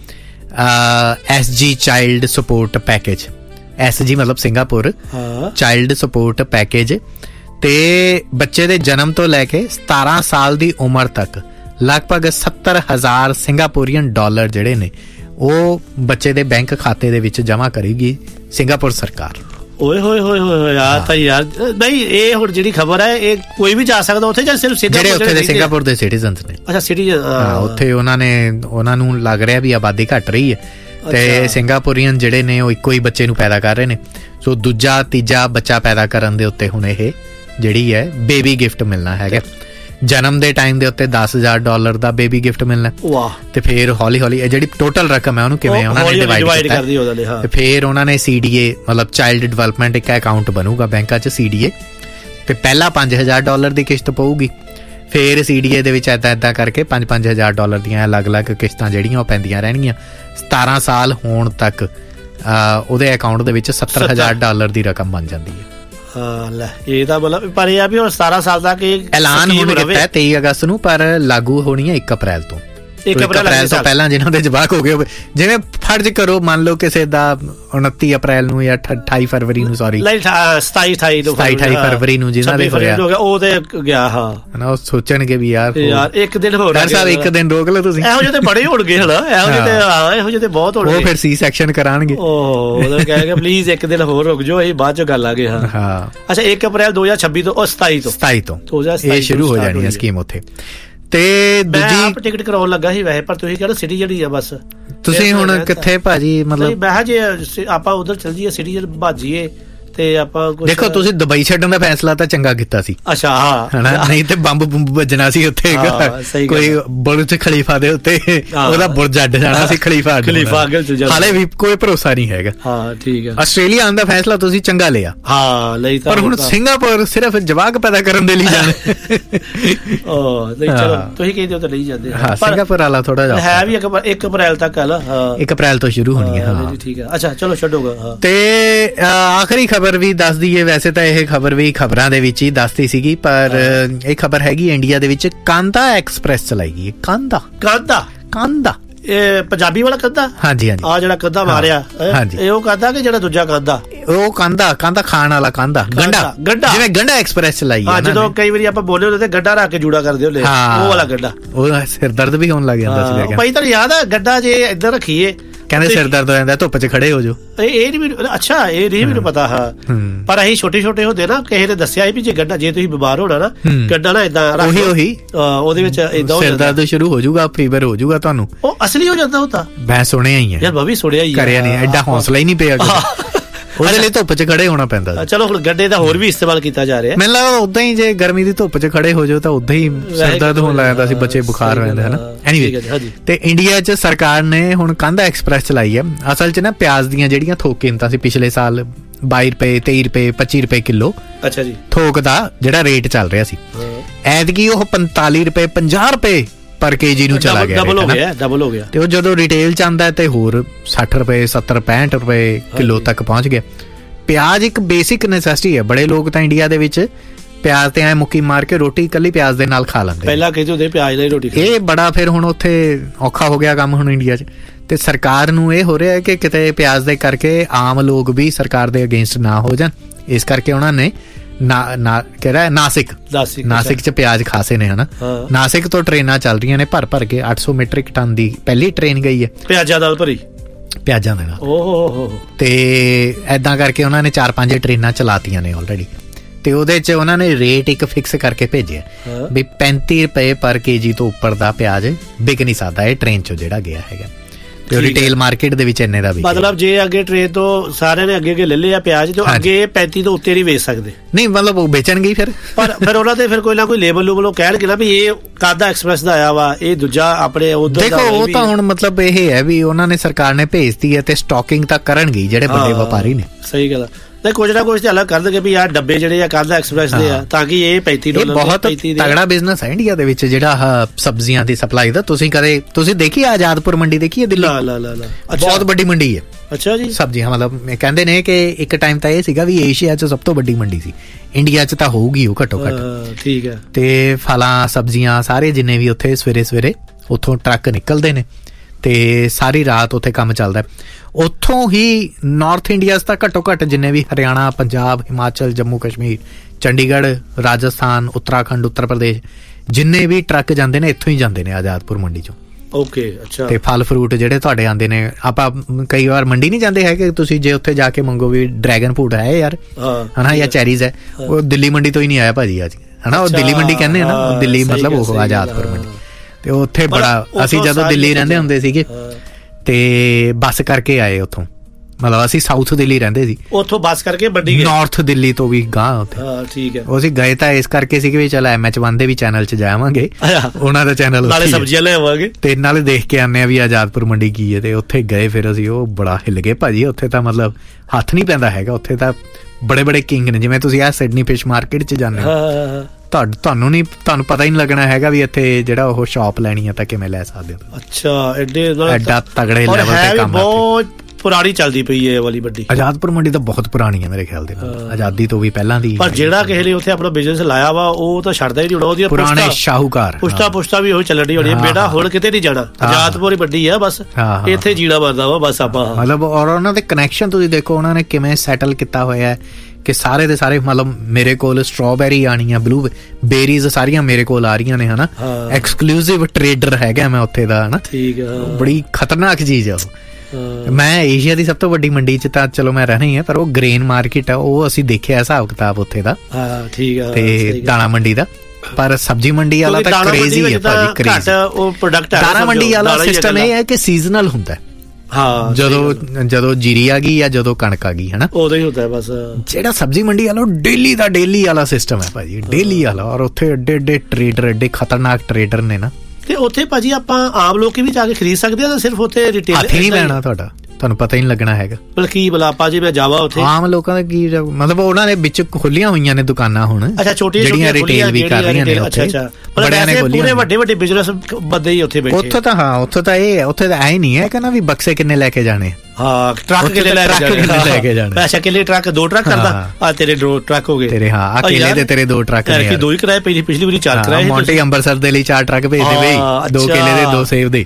SG child support package, SG ਮਤਲਬ ਸਿੰਗਾਪੁਰ ਚਾਈਲਡ ਸਪੋਰਟ ਪੈਕੇਜ, ਤੇ ਬੱਚੇ ਦੇ ਜਨਮ ਤੋਂ ਲੈ ਕੇ 17 ਸਾਲ ਦੀ ਉਮਰ ਤੱਕ ਲਗਭਗ 70,000 ਸਿੰਗਾਪੁਰੀਅਨ ਡਾਲਰ ਜਿਹੜੇ ਨੇ ਉਹ ਬੱਚੇ ਦੇ ਬੈਂਕ ਖਾਤੇ ਦੇ ਵਿੱਚ ਜਮ੍ਹਾਂ ਕਰੇਗੀ ਸਿੰਗਾਪੁਰ ਸਰਕਾਰ। ਓਏ ਹੋਏ ਹੋਏ ਹੋਏ ਯਾਰ, ਤਾਂ ਯਾਰ ਨਹੀਂ, ਇਹ ਹੁਣ ਜਿਹੜੀ ਖਬਰ ਹੈ ਇਹ ਕੋਈ ਵੀ ਜਾ ਸਕਦਾ ਉੱਥੇ, ਜਾਂ ਸਿਰਫ ਜਿਹੜੇ ਉੱਥੇ ਦੇ ਸਿੰਗਾਪੁਰ ਦੇ ਸਿਟੀਜ਼ਨਸ ਨੇ? ਅੱਛਾ, ਸਿਟੀਜ਼ਨ। ਉੱਥੇ ਉਹਨਾਂ ਨੂੰ ਲੱਗ ਰਿਹਾ ਵੀ ਆਬਾਦੀ ਘਟ ਰਹੀ ਹੈ ਤੇ ਸਿੰਗਾਪੁਰੀਅਨ ਜਿਹੜੇ ਨੇ ਉਹ ਇੱਕੋ ਹੀ ਬੱਚੇ ਨੂੰ ਪੈਦਾ ਕਰ ਰਹੇ ਨੇ। ਸੋ ਦੂਜਾ ਤੀਜਾ ਬੱਚਾ ਪੈਦਾ ਕਰਨ ਦੇ ਉੱਤੇ ਹੁਣ ਇਹ ਜਿਹੜੀ ਹੈ ਬੇਬੀ ਗਿਫਟ ਮਿਲਣਾ ਹੈਗਾ। ਜਨਮ ਦੇ ਟਾਈਮ ਦੇ ਉੱਤੇ $10,000 ਦਾ ਬੇਬੀ ਗਿਫਟ ਮਿਲਣਾ। ਵਾਹ। ਤੇ ਫਿਰ ਹੌਲੀ ਹੌਲੀ ਇਹ ਜਿਹੜੀ ਟੋਟਲ ਰਕਮ ਹੈ ਉਹਨੂੰ ਕਿਵੇਂ ਉਹਨਾਂ ਨੇ ਡਿਵਾਈਡ ਕੀਤਾ, ਤੇ ਫਿਰ ਉਹਨਾਂ ਨੇ CDA ਮਤਲਬ ਚਾਈਲਡ ਡਿਵੈਲਪਮੈਂਟ ਇੱਕ ਅਕਾਊਂਟ ਬਣੂਗਾ ਬੈਂਕਾਂ 'ਚ CDA, ਤੇ ਪਹਿਲਾਂ $5,000 ਦੀ ਕਿਸ਼ਤ ਪਊਗੀ, ਫਿਰ CDA ਦੇ ਵਿੱਚ ਏਦਾਂ ਕਰਕੇ $5,000 ਦੀਆਂ ਅਲੱਗ-ਅਲੱਗ ਕਿਸ਼ਤਾਂ ਜਿਹੜੀਆਂ ਉਹ ਪੈਂਦੀਆਂ ਰਹਿਣਗੀਆਂ 17 ਸਾਲ ਹੋਣ ਤੱਕ। ਉਹਦੇ ਅਕਾਊਂਟ ਦੇ ਵਿੱਚ $70,000 ਦੀ ਰਕਮ ਬਣ ਜਾਂਦੀ ਹੈ। ਲੈ, ਇਹ ਤਾਂ ਮਤਲਬ, ਪਰ ਇਹ ਆ ਵੀ ਹੁਣ 17 ਸਾਲ ਤੱਕ ਐਲਾਨ ਹੁਣ ਕੀਤਾ 23 ਅਗਸਤ ਨੂੰ, ਪਰ ਲਾਗੂ ਹੋਣੀ ਹੈ 1 ਅਪ੍ਰੈਲ ਤੋਂ। 1 ਅਪ੍ਰੈਲ ਤੋਂ ਪਹਿਲਾਂ ਜਿਹਨਾਂ ਦੇ ਜਵਾਕ ਹੋ ਗਏ, ਜਿਵੇਂ ਫਰਜ਼ ਕਰੋ ਮੰਨ ਲਓ ਕਿਸੇ ਦਾ 29 ਅਪ੍ਰੈਲ ਨੂੰ ਜਾਂ 28 ਫਰਵਰੀ ਨੂੰ, ਸੌਰੀ 27-28 ਫਰਵਰੀ ਨੂੰ ਜਿਹਨਾਂ ਦੇ ਹੋਇਆ ਉਹ ਤੇ ਗਿਆ। ਹਾਂ, ਉਹ ਸੋਚਣਗੇ ਵੀ ਯਾਰ ਇੱਕ ਦਿਨ ਹੋਰ ਸਾਹਿਬ, ਇੱਕ ਦਿਨ ਰੋਕ ਲਓ ਤੁਸੀਂ। ਇਹੋ ਜਿਹੇ ਤੇ ਬੜੇ ਹੋਣਗੇ ਹਨਾ, ਇਹੋ ਜਿਹੇ ਤੇ ਬਹੁਤ ਹੋਣਗੇ। ਉਹ ਫਿਰ C ਸੈਕਸ਼ਨ ਕਰਾਂਗੇ। ਉਹ ਕਹੇਗਾ ਪਲੀਜ਼ ਇੱਕ ਦਿਨ ਹੋਰ ਰੁਕ ਜਾਓ, ਅਸੀਂ ਬਾਅਦ ਚ ਗੱਲ ਆਗੇ। ਹਾਂ, ਅੱਛਾ, 1 ਅਪ੍ਰੈਲ 2026 ਤੋਂ 27 ਤੋਂ ਇਹ ਸ਼ੁਰੂ ਹੋ ਜਾਣੀ ਹੈ ਸਕੀਮ ਉੱਥੇ। ਤੇ ਦੂਜੀ ਟਿਕਟ ਕਰਾਉਣ ਲੱਗਾ ਸੀ ਵੈਸੇ, ਪਰ ਤੁਸੀਂ ਕਿਹੜਾ ਸਿਟੀ ਜਿਹੜੀ ਆ ਬਸ। ਤੁਸੀਂ ਹੁਣ ਕਿੱਥੇ ਭਾਜੀ? ਮਤਲਬ ਮੈਂ ਜੇ ਆਪਾਂ ਉਧਰ ਚੱਲ ਜਾਈਏ ਸਿਟੀ ਚ ਭਾਜੀਏ ਤੇ ਆਪਾਂ ਦੇਖੋ, ਤੁਸੀਂ ਦੁਬਈ ਛੱਡਣ ਦਾ ਫੈਸਲਾ ਤਾਂ ਚੰਗਾ ਕੀਤਾ ਸੀ। ਅੱਛਾ, ਹਾਂ, ਨਹੀਂ ਤੇ ਬੰਬ ਵੱਜਣਾ ਸੀ ਉੱਥੇ, ਕੋਈ ਬੁਰਜ ਖਲੀਫਾ ਦੇ ਉੱਤੇ ਉਹਦਾ ਬੁਰਜ ਅੱਡ ਜਾਣਾ ਸੀ, ਖਲੀਫਾ ਹਾਲੇ ਵੀ ਕੋਈ ਭਰੋਸਾ ਨਹੀਂ ਹੈਗਾ। ਹਾਂ, ਠੀਕ ਹੈ। ਆਸਟ੍ਰੇਲੀਆ ਆਉਣ ਦਾ ਫੈਸਲਾ ਤੁਸੀਂ ਚੰਗਾ ਲਿਆ। ਹਾਂ, ਲਈ ਤਾਂ। ਪਰ ਹੁਣ ਸਿੰਗਾਪੁਰ ਸਿਰਫ ਜਵਾਕ ਪੈਦਾ ਕਰਨ ਦੇ ਲਈ ਜਾਣਾ। ਚਲੋ ਤੁਸੀਂ ਕਹਿੰਦੇ ਹੋ ਤਾਂ ਲਈ ਜਾਂਦੇ। ਹਾਂ, ਸਿੰਗਾਪੁਰ ਵਾਲਾ ਥੋੜਾ ਜਿਹਾ ਹੈ ਵੀ 1 ਅਪ੍ਰੈਲ ਤੱਕ। 1 ਅਪ੍ਰੈਲ ਤੋਂ ਸ਼ੁਰੂ ਹੋਣੀ ਹੈ। ਹਾਂ, ਠੀਕ ਹੈ। ਅੱਛਾ, ਚਲੋ ਛੱਡੋਗਾ। ਤੇ ਆਖਰੀ ਖਬਰ ਵੀ ਦੱਸ ਦਈਏ, ਵੈਸੇ ਤਾਂ ਇਹ ਖਬਰ ਵੀ ਖਬਰਾਂ ਦੇ ਵਿੱਚ ਹੀ ਦੱਸਦੀ ਸੀਗੀ, ਪਰ ਇਹ ਖਬਰ ਹੈਗੀ ਇੰਡੀਆ ਦੇ ਵਿੱਚ ਕਾਂਦਾ ਐਕਸਪ੍ਰੈਸ ਚਲਾਈ ਗਈ। ਕਾਂਦਾ ਇਹ ਪੰਜਾਬੀ ਵਾਲਾ ਕੰਧਾ? ਹਾਂਜੀ ਹਾਂਜੀ, ਆ ਜਿਹੜਾ ਕੰਧਾ ਮਾਰਿਆ ਇਹ ਉਹ ਕੰਧਾ ਕਿ ਜਿਹੜਾ ਦੂਜਾ ਕੰਧਾ? ਉਹ ਕੰਧਾ ਖਾਣ ਵਾਲਾ ਕੰਧਾ, ਗੰਡਾ ਜਿਵੇਂ ਗੰਡਾ ਐਕਸਪ੍ਰੈਸ ਚਲਾਈ ਹੈ। ਜਦੋਂ ਕਈ ਵਾਰੀ ਆਪਾਂ ਬੋਲੇ ਹੁੰਦੇ ਤੇ ਗੱਡਾ ਰੱਖ ਕੇ ਜੂੜਾ ਕਰਦੇ ਹੁੰਦੇ, ਉਹ ਵਾਲਾ ਗੱਡਾ। ਉਹ ਸਿਰ ਦਰਦ ਵੀ ਹੋਣ ਲੱਗ ਜਾਂਦਾ ਸੀ। ਭਾਈ ਤੁਹਾਨੂੰ ਯਾਦ ਆ ਗੱਡਾ ਜੇ ਇੱਧਰ ਰੱਖੀਏ ਕਹਿੰਦੇ ਸਿਰ ਦਰਦ ਹੋ ਜਾਂਦਾ, ਧੁੱਪ 'ਚ ਖੜੇ ਹੋ ਜਾਓ। ਇਹ ਨਹੀਂ ਮੈਨੂੰ, ਅੱਛਾ ਇਹ ਨਹੀਂ ਮੈਨੂੰ ਪਤਾ। ਹਾਂ ਪਰ ਅਸੀਂ ਛੋਟੇ ਹੁੰਦੇ ਨਾ, ਕਿਸੇ ਨੇ ਦੱਸਿਆ ਵੀ ਜੇ ਗੱਡਾ, ਜੇ ਤੁਸੀਂ ਬਿਮਾਰ ਹੋਣਾ ਨਾ, ਗੱਡਾ ਨਾ ਏਦਾਂ ਉਹੀ ਉਹਦੇ ਵਿੱਚ ਏਦਾਂ ਸਿਰ ਦਰਦ ਸ਼ੁਰੂ ਹੋ ਜਾਊਗਾ, ਫੀਵਰ ਹੋ ਜਾਊਗਾ ਤੁਹਾਨੂੰ। ਉਹ ਅਸਲੀ ਹੋ ਜਾਂਦਾ ਹੁੰਦਾ? ਮੈਂ ਸੁਣਿਆ ਹੀ ਹੈ ਯਾਰ, ਮੈਂ ਵੀ ਸੁਣਿਆ ਹੀ, ਕਰਿਆ ਨਹੀਂ, ਐਡਾ ਹੌਸਲਾ ਹੀ ਨਹੀਂ ਪਿਆ ਉਹਦੇ ਲਈ ਧੁੱਪ 'ਚ ਖੜੇ ਹੋਣਾ ਪੈਂਦਾ। ਚਲੋ ਹੁਣ ਗੱਡੇ ਦਾ ਹੋਰ ਵੀ ਇਸਤੇਮਾਲ ਕੀਤਾ ਜਾ ਰਿਹਾ। ਮੈਨੂੰ ਲੱਗਦਾ ਉਦਾਂ ਹੀ ਜੇ ਗਰਮੀ ਦੀ ਧੁੱਪ 'ਚ ਖੜੇ ਹੋ ਜਾਓ ਤਾਂ ਉਦਾਂ ਹੀ ਸਿਰ ਦਰਦ ਹੋਣ ਲੱਗ ਜਾਂਦਾ ਸੀ, ਬੱਚੇ ਬੁਖਾਰ ਹੋ ਜਾਂਦੇ ਹਨਾ। ਐਨੀਵੇ, ਤੇ ਇੰਡੀਆ 'ਚ ਸਰਕਾਰ ਨੇ ਹੁਣ ਕੰਧਾ ਐਕਸਪ੍ਰੈਸ ਚਲਾਈ ਹੈ। ਅਸਲ 'ਚ ਨਾ ਪਿਆਜ਼ ਦੀਆਂ ਜਿਹੜੀਆਂ ਥੋਕ ਕੀਮਤਾਂ ਸੀ ਪਿਛਲੇ ਸਾਲ 22 ਰੁਪਏ 23 ਰੁਪਏ 25 ਰੁਪਏ ਕਿਲੋ, ਅੱਛਾ ਜੀ, ਥੋਕ ਦਾ ਜਿਹੜਾ ਰੇਟ ਚੱਲ ਰਿਹਾ ਸੀ, ਐਤਕੀ ਉਹ 45 ਰੁਪਏ 50 ਰੁਪਏ ਪਰ ਕੇਜੀ ਨੂੰ ਚਲਾ ਗਿਆ, ਡਬਲ ਹੋ ਗਿਆ। ਤੇ ਉਹ ਜਦੋਂ ਰਿਟੇਲ ਚ ਆਂਦਾ ਤੇ ਹੋਰ 60 ਰੁਪਏ 70 65 ਰੁਪਏ ਕਿਲੋ ਤੱਕ ਪਹੁੰਚ ਗਿਆ। ਪਿਆਜ਼ ਇੱਕ ਬੇਸਿਕ ਨੈਸੈਸਿਟੀ ਹੈ। ਬੜੇ ਲੋਕ ਤਾਂ ਇੰਡੀਆ ਦੇ ਵਿੱਚ ਪਿਆਜ਼ ਤੇ ਐ ਮੁੱਕੀ ਮਾਰ ਕੇ ਰੋਟੀ ਇਕੱਲੀ ਪਿਆਜ਼ ਦੇ ਨਾਲ ਖਾ ਲੈਂਦੇ, ਪਹਿਲਾਂ ਕਹਿੰਦੇ ਹੁੰਦੇ ਪਿਆਜ਼ ਨਾਲ ਰੋਟੀ। ਇਹ ਬੜਾ ਫਿਰ ਹੁਣ ਉੱਥੇ ਔਖਾ ਹੋ ਗਿਆ ਕੰਮ ਹੁਣ ਇੰਡੀਆ 'ਚ। ਤੇ ਸਰਕਾਰ ਨੂੰ ਇਹ ਹੋ ਰਿਹਾ ਹੈ ਕਿ ਕਿਤੇ ਪਿਆਜ਼ ਦੇ ਕਰਕੇ ਆਮ ਲੋਕ ਵੀ ਸਰਕਾਰ ਦੇ ਅਗੇਂਸਟ ਨਾ ਹੋ ਜਾਣ, ਇਸ ਕਰਕੇ ਉਹਨਾਂ ਨੇ ਨਾਸਿਕ ਚ ਪਿਆਜ਼ ਖਾਸੇ ਨੇ ਹਨਾ। ਨਾਸਿਕ ਤੋਂ ਟ੍ਰੇਨਾਂ ਚੱਲ ਰਹੀਆਂ ਨੇ ਭਰ ਕੇ 800 ਮੀਟ੍ਰਿਕ ਟਨ ਦੀ ਪਹਿਲੀ ਟ੍ਰੇਨ ਗਈ ਹੈ ਪਿਆਜ਼ਾਂ ਨਾਲ ਭਰੀ, ਪਿਆਜ਼ਾਂ ਦੇ ਨਾਲ। ਤੇ ਏਦਾਂ ਕਰਕੇ ਉਹਨਾਂ ਨੇ 4-5 ਟ੍ਰੇਨਾਂ ਚਲਾਤੀਆਂ ਨੇ ਆਲਰੇਡੀ। ਤੇ ਉਹਦੇ ਚ ਉਹਨਾਂ ਨੇ ਰੇਟ ਇੱਕ ਫਿਕਸ ਕਰਕੇ ਭੇਜਿਆ ਵੀ 35 ਰੁਪਏ ਪਰ ਕੇਜੀ ਤੋਂ ਉੱਪਰ ਦਾ ਪਿਆਜ਼ ਵਿਕ ਨਹੀਂ ਸਕਦਾ ਇਹ ਟ੍ਰੇਨ ਚੋਂ ਜਿਹੜਾ ਗਿਆ ਹੈਗਾ। ਤੇ ਰਿਟੇਲ ਮਾਰਕੀਟ ਦੇ ਵਿੱਚ ਇੰਨੇ ਦਾ ਵੀ, ਮਤਲਬ ਜੇ ਅੱਗੇ ਟ੍ਰੇਨ ਤੋਂ ਸਾਰਿਆਂ ਨੇ ਅੱਗੇ ਲੈ ਲਿਆ ਪਿਆਜ਼, ਤੇ ਅੱਗੇ 35 ਤੋਂ ਉੱਤੇ ਨਹੀਂ ਵੇਚ ਸਕਦੇ। ਨਹੀਂ ਮਤਲਬ ਉਹ ਵੇਚਣਗੇ ਫਿਰ ਉਹਨਾਂ ਦੇ ਫਿਰ ਕੋਈ ਨਾ ਕੋਈ ਲੇਬਲ ਲੂਬਲ ਕਹਿਣਗੇ ਨਾ ਵੀ ਇਹ ਕਾਦਾ ਐਕਸਪ੍ਰੈਸ ਦਾ ਆਇਆ ਵਾ, ਇਹ ਦੂਜਾ ਆਪਣੇ ਉਧਰ। ਦੇਖੋ ਉਹ ਤਾਂ ਹੁਣ ਮਤਲਬ ਇਹ ਹੈ ਵੀ ਉਹਨਾਂ ਨੇ ਸਰਕਾਰ ਨੇ ਭੇਜਤੀ ਹੈ ਤੇ ਸਟਾਕਿੰਗ ਤਾਂ ਕਰਨਗੇ ਜਿਹੜੇ ਵੱਡੇ ਵਪਾਰੀ ਨੇ। ਸਹੀ ਗੱਲ ਤੇ ਕੁਝ ਨਾ ਕੁਝ ਤੇ ਅਲੱਗ ਕਰ ਦੇਗੇ ਵੀ ਆਹ ਡੱਬੇ ਜਿਹੜੇ ਆ ਕਾਦਾ ਐਕਸਪ੍ਰੈਸ ਦੇ ਆ, ਤਾਂ ਕਿ ਇਹ 35 ਡਾਲਰ ਬਹੁਤ ਤਗੜਾ ਬਿਜ਼ਨਸ ਹੈ ਇੰਡੀਆ ਦੇ ਵਿੱਚ ਜਿਹੜਾ ਸਬਜ਼ੀਆਂ ਦੀ ਸਪਲਾਈ ਦਾ। ਤੁਸੀਂ ਦੇਖੀ ਆਜ਼ਾਦਪੁਰ ਮੰਡੀ ਦੇਖੀ ਹੈ ਦਿੱਲੀ? ਬਹੁਤ ਵੱਡੀ ਮੰਡੀ ਹੈ। ਅੱਛਾ ਜੀ, ਸਬਜ਼ੀਆਂ ਮਤਲਬ ਕਹਿੰਦੇ ਨੇ ਕਿ ਇੱਕ ਟਾਈਮ ਤਾਂ ਇਹ ਸੀਗਾ ਵੀ ਏਸ਼ੀਆ 'ਚ ਸਭ ਤੋਂ ਵੱਡੀ ਮੰਡੀ ਸੀ, ਇੰਡੀਆ 'ਚ ਤਾਂ ਹੋਊਗੀ ਉਹ ਘੱਟੋ ਘੱਟ। ਠੀਕ ਹੈ। ਤੇ ਫਲਾਂ ਸਬਜ਼ੀਆਂ ਸਾਰੇ ਜਿੰਨੇ ਵੀ ਉੱਥੇ ਸਵੇਰੇ ਉੱਥੋਂ ਟਰੱਕ ਨਿਕਲਦੇ ਨੇ ਤੇ ਸਾਰੀ ਰਾਤ ਉੱਥੇ ਕੰਮ ਚੱਲਦਾ। ਉੱਥੋਂ ਹੀ ਨਾਰਥ ਇੰਡੀਆ 'ਚ ਤਾਂ ਘੱਟੋ ਘੱਟ ਜਿੰਨੇ ਵੀ ਹਰਿਆਣਾ, ਪੰਜਾਬ, ਹਿਮਾਚਲ, ਜੰਮੂ ਕਸ਼ਮੀਰ, ਚੰਡੀਗੜ੍ਹ, ਰਾਜਸਥਾਨ, ਉੱਤਰਾਖੰਡ, ਉੱਤਰ ਪ੍ਰਦੇਸ਼, ਜਿੰਨੇ ਵੀ ਟਰੱਕ ਜਾਂਦੇ ਨੇ ਇੱਥੋਂ ਹੀ ਜਾਂਦੇ ਨੇ ਆਜ਼ਾਦਪੁਰ ਮੰਡੀ 'ਚੋਂ। ਓਕੇ, ਅੱਛਾ। ਤੇ ਫਲ ਫਰੂਟ ਜਿਹੜੇ ਤੁਹਾਡੇ ਆਉਂਦੇ ਨੇ, ਆਪਾਂ ਕਈ ਵਾਰ ਮੰਡੀ ਨਹੀਂ ਜਾਂਦੇ ਹੈਗੇ, ਤੁਸੀਂ ਜੇ ਉੱਥੇ ਜਾ ਕੇ ਮੰਗੋ ਵੀ ਡਰੈਗਨ ਫਰੂਟ ਹੈ ਯਾਰ ਹਨਾ ਜਾਂ ਚੈਰੀਜ਼ ਹੈ, ਉਹ ਦਿੱਲੀ ਮੰਡੀ ਤੋਂ ਹੀ ਨਹੀਂ ਆਇਆ ਭਾਜੀ ਅੱਜ ਹਨਾ। ਉਹ ਦਿੱਲੀ ਮੰਡੀ ਕਹਿੰਦੇ ਆ ਨਾ, ਦਿੱਲੀ ਮਤਲਬ ਉਹ ਆਜ਼ਾਦਪੁਰ ਮੰਡੀ। ਤੇ ਉੱਥੇ ਬੜਾ, ਅਸੀਂ ਜਦੋਂ ਦਿੱਲੀ ਰਹਿੰਦੇ ਹੁੰਦੇ ਸੀਗੇ ਤੇ ਬੱਸ ਕਰਕੇ ਆਏ ਉੱਥੋਂ, ਮਤਲਬ ਅਸੀਂ ਸਾਊਥ ਦਿੱਲੀ ਰਹਿੰਦੇ ਸੀ, ਉੱਥੋਂ ਬੱਸ ਕਰਕੇ ਵੱਡੀ ਨਾਰਥ ਦਿੱਲੀ ਤੋਂ ਵੀ ਗਾਂ ਉੱਥੇ। ਠੀਕ ਹੈ। ਅਸੀਂ ਗਏ ਤਾਂ ਇਸ ਕਰਕੇ ਸੀ ਕਿ ਵੀ ਚੱਲ MH1 ਦੇ ਵੀ ਚੈਨਲ 'ਚ ਜਾਵਾਂਗੇ, ਉਹਨਾਂ ਦਾ ਚੈਨਲ, ਨਾਲੇ ਸਬਜ਼ੀਆਂ ਲੈ ਆਵਾਂਗੇ ਤੇ ਨਾਲੇ ਦੇਖ ਕੇ ਆਨੇ ਆ ਵੀ ਆਜ਼ਾਦਪੁਰ ਮੰਡੀ ਕੀ ਹੈ। ਤੇ ਉੱਥੇ ਗਏ ਫਿਰ ਅਸੀਂ, ਉਹ ਬੜਾ ਹਿੱਲ ਗਏ ਭਾਜੀ। ਉੱਥੇ ਤਾਂ ਮਤਲਬ ਹੱਥ ਨਹੀਂ ਪੈਂਦਾ ਹੈਗਾ, ਉੱਥੇ ਤਾਂ ਬੜੇ ਕਿੰਗ ਨੇ। ਜਿਵੇਂ ਤੁਸੀਂ ਆ ਸਿਡਨੀ ਫਿਸ਼ ਮਾਰਕੀਟ 'ਚ ਜਾਂਦੇ ਹੋ, ਤੁਹਾਨੂੰ ਪਤਾ ਹੀ ਨਹੀਂ ਲੱਗਣਾ ਹੈਗਾ ਵੀ ਇੱਥੇ ਜਿਹੜਾ ਉਹ ਸ਼ਾਪ ਲੈਣੀ ਹੈ ਤਾਂ ਕਿਵੇਂ ਲੈ ਸਕਦੇ ਹੋ। ਅੱਛਾ, ਐਡਾ ਤਗੜੇ ਲੈਵਲ ਤੇ ਕੰਮ। ਬਹੁਤ ਪੁਰਾਣੀ ਚੱਲਦੀ ਪਈ ਹੈ ਇਹ ਵਾਲੀ ਮੰਡੀ। ਆਜ਼ਾਦਪੁਰ ਮੰਡੀ ਤਾਂ ਬਹੁਤ ਪੁਰਾਣੀ ਹੈ ਮੇਰੇ ਖਿਆਲ ਦੇ ਨਾਲ, ਆਜ਼ਾਦੀ ਤੋਂ ਵੀ ਪਹਿਲਾਂ ਦੀ। ਪਰ ਜਿਹੜਾ ਕਿਸੇ ਨੇ ਉੱਥੇ ਆਪਣਾ ਬਿਜ਼ਨਸ ਲਾਇਆ ਵਾ ਉਹ ਤਾਂ ਛੱਡਦਾ ਹੀ ਨਹੀਂ ਹੋਣਾ। ਉਹਦੀਆਂ ਪੁਰਾਣੇ ਸ਼ਾਹੂਕਾਰ ਪੁਸ਼ਤਾ ਵੀ ਉਹ ਚੱਲਣੀ ਹੋਣੀ ਹੈ। ਬੇਟਾ ਹੁਣ ਕਿਤੇ ਨਹੀਂ ਜਾਣਾ, ਆਜ਼ਾਦਪੁਰ ਹੀ ਵੱਡੀ ਹੈ, ਬਸ ਇੱਥੇ ਜੀਣਾ ਮਰਦਾ ਵਾ ਬਸ ਆਪਾਂ। ਮਤਲਬ ਔਰ ਉਹਨਾਂ ਦੇ ਕਨੈਕਸ਼ਨ ਤੁਸੀਂ ਦੇਖੋ ਉਹਨਾਂ ਨੇ ਕਿਵੇਂ ਸੈਟਲ ਕੀਤਾ ਹੋਇਆ ਹੈ ਕਿ ਸਾਰੇ ਦੇ ਸਾਰੇ, ਮਤਲਬ ਮੇਰੇ ਕੋਲ ਸਟ੍ਰਾਬੈਰੀ ਆਣੀ ਆ, ਬਲੂ ਬੇਰੀਜ਼ ਸਾਰੀਆਂ ਮੇਰੇ ਕੋਲ ਆ ਰਹੀਆਂ ਨੇ ਹਨਾ। ਐਕਸਕਲੂਸਿਵ ਟ੍ਰੇਡਰ ਹੈਗਾ ਮੈਂ ਉੱਥੇ ਦਾ ਹਨਾ। ਠੀਕ ਆ, ਬੜੀ ਖਤਰਨਾਕ ਚੀਜ਼ ਆ ਉਹ। ਮੈਂ ਏਸ਼ੀਆ ਦੀ ਸਭ ਤੋਂ ਵੱਡੀ ਮੰਡੀ 'ਚ ਤਾਂ ਚਲੋ ਮੈਂ ਰਹਿਣਾ ਹੀ ਆ, ਪਰ ਉਹ ਗ੍ਰੇਨ ਮਾਰਕੀਟ ਆ, ਉਹ ਅਸੀਂ ਦੇਖਿਆ ਹਿਸਾਬ ਕਿਤਾਬ ਉੱਥੇ ਦਾ। ਠੀਕ ਆ। ਤੇ ਦਾਣਾ ਮੰਡੀ ਦਾ, ਪਰ ਸਬਜ਼ੀ ਮੰਡੀ ਵਾਲਾ ਤਾਂ ਕ੍ਰੇਜ਼ੀ ਹੈ ਭਾਜੀ, ਕ੍ਰੇਜ਼ੀ। ਉਹ ਪ੍ਰੋਡਕਟ ਦਾਣਾ ਮੰਡੀ ਵਾਲਾ ਸਿਸਟਮ ਇਹ ਹੈ ਕਿ ਸੀਜ਼ਨਲ ਹੁੰਦਾ। ਹਾਂ, ਜਦੋਂ ਜੀਰੀ ਆ ਗਈ ਜਾਂ ਜਦੋਂ ਕਣਕ ਆ ਗਈ ਹਨਾ, ਉਦੋਂ ਹੀ ਹੁੰਦਾ ਬਸ। ਜਿਹੜਾ ਸਬਜ਼ੀ ਮੰਡੀ ਵਾਲਾ ਉਹ ਡੇਲੀ ਵਾਲਾ ਸਿਸਟਮ ਹੈ ਭਾਜੀ, ਡੇਲੀ ਵਾਲਾ। ਔਰ ਉੱਥੇ ਐਡੇ ਟ੍ਰੇਡਰ, ਐਡੇ ਖਤਰਨਾਕ ਟ੍ਰੇਡਰ ਨੇ ਨਾ। ਤੇ ਉੱਥੇ ਭਾਜੀ ਆਪਾਂ ਆਮ ਲੋਕ ਵੀ ਜਾ ਕੇ ਖਰੀਦ ਸਕਦੇ ਆ, ਸਿਰਫ ਉੱਥੇ ਰਿਟੇਲ ਹੱਥ ਨਹੀਂ ਲੈਣਾ ਤੁਹਾਡਾ, ਤੁਹਾਨੂੰ ਪਤਾ ਹੀ ਨਹੀਂ ਲੱਗਣਾ ਹੈਗਾ। ਬਲਕੀ ਬਲਾ ਆਪਾਂ ਜੇ ਮੈਂ ਜਾਵਾ ਉੱਥੇ, ਆਮ ਲੋਕਾਂ ਦਾ ਕੀ ਮਤਲਬ, ਉਹਨਾਂ ਦੇ ਵਿੱਚ ਖੁੱਲੀਆਂ ਹੋਈਆਂ ਨੇ ਦੁਕਾਨਾਂ ਹੁਣ। ਅੱਛਾ, ਛੋਟੀਆਂ ਜਿਹੜੀਆਂ ਰਿਟੇਲ ਵੀ ਕਰ ਰਹੀਆਂ ਨੇ। ਅੱਛਾ, ਬੜਿਆਂ ਨੇ ਖੋਲੀਆਂ, ਵੱਡੇ ਬਿਜ਼ਨਸ ਬੰਦੇ ਹੀ ਉੱਥੇ ਬੈਠੇ। ਉੱਥੇ ਤਾਂ ਹਾਂ, ਉੱਥੇ ਤਾਂ ਇਹ ਹੈ, ਉੱਥੇ ਤਾਂ ਐ ਨਹੀਂ ਹੈ ਕਹਿੰਦਾ ਵੀ ਬਕਸੇ ਕਿੰਨੇ ਲੈ ਕੇ ਜਾਣੇ। ਹਾਂ, ਟਰੱਕ ਕਿੰਨੇ ਲੈ ਕੇ ਜਾਣੇ। ਅੱਛਾ, ਕਿੰਨੇ ਟਰੱਕ? 2 ਟਰੱਕ ਕਰਦਾ ਆ ਤੇਰੇ, 2 ਟਰੱਕ ਹੋ ਗਏ ਤੇਰੇ। ਹਾਂ, ਆ ਕਿਲੇ ਦੇ ਤੇਰੇ 2 ਟਰੱਕ ਨੇ, 2 ਹੀ ਕਿਰਾਏ। ਪਿਛਲੀ ਵਾਰੀ 4 ਕਿਰਾਏ। ਮੌਂਟੀ ਅੰਮ੍ਰਿਤਸਰ ਦੇ ਲਈ 4 ਟਰੱਕ ਭੇਜਦੇ ਬਈ, 2 ਕਿਲੇ ਦੇ 2 ਸੇਬ ਦੇ।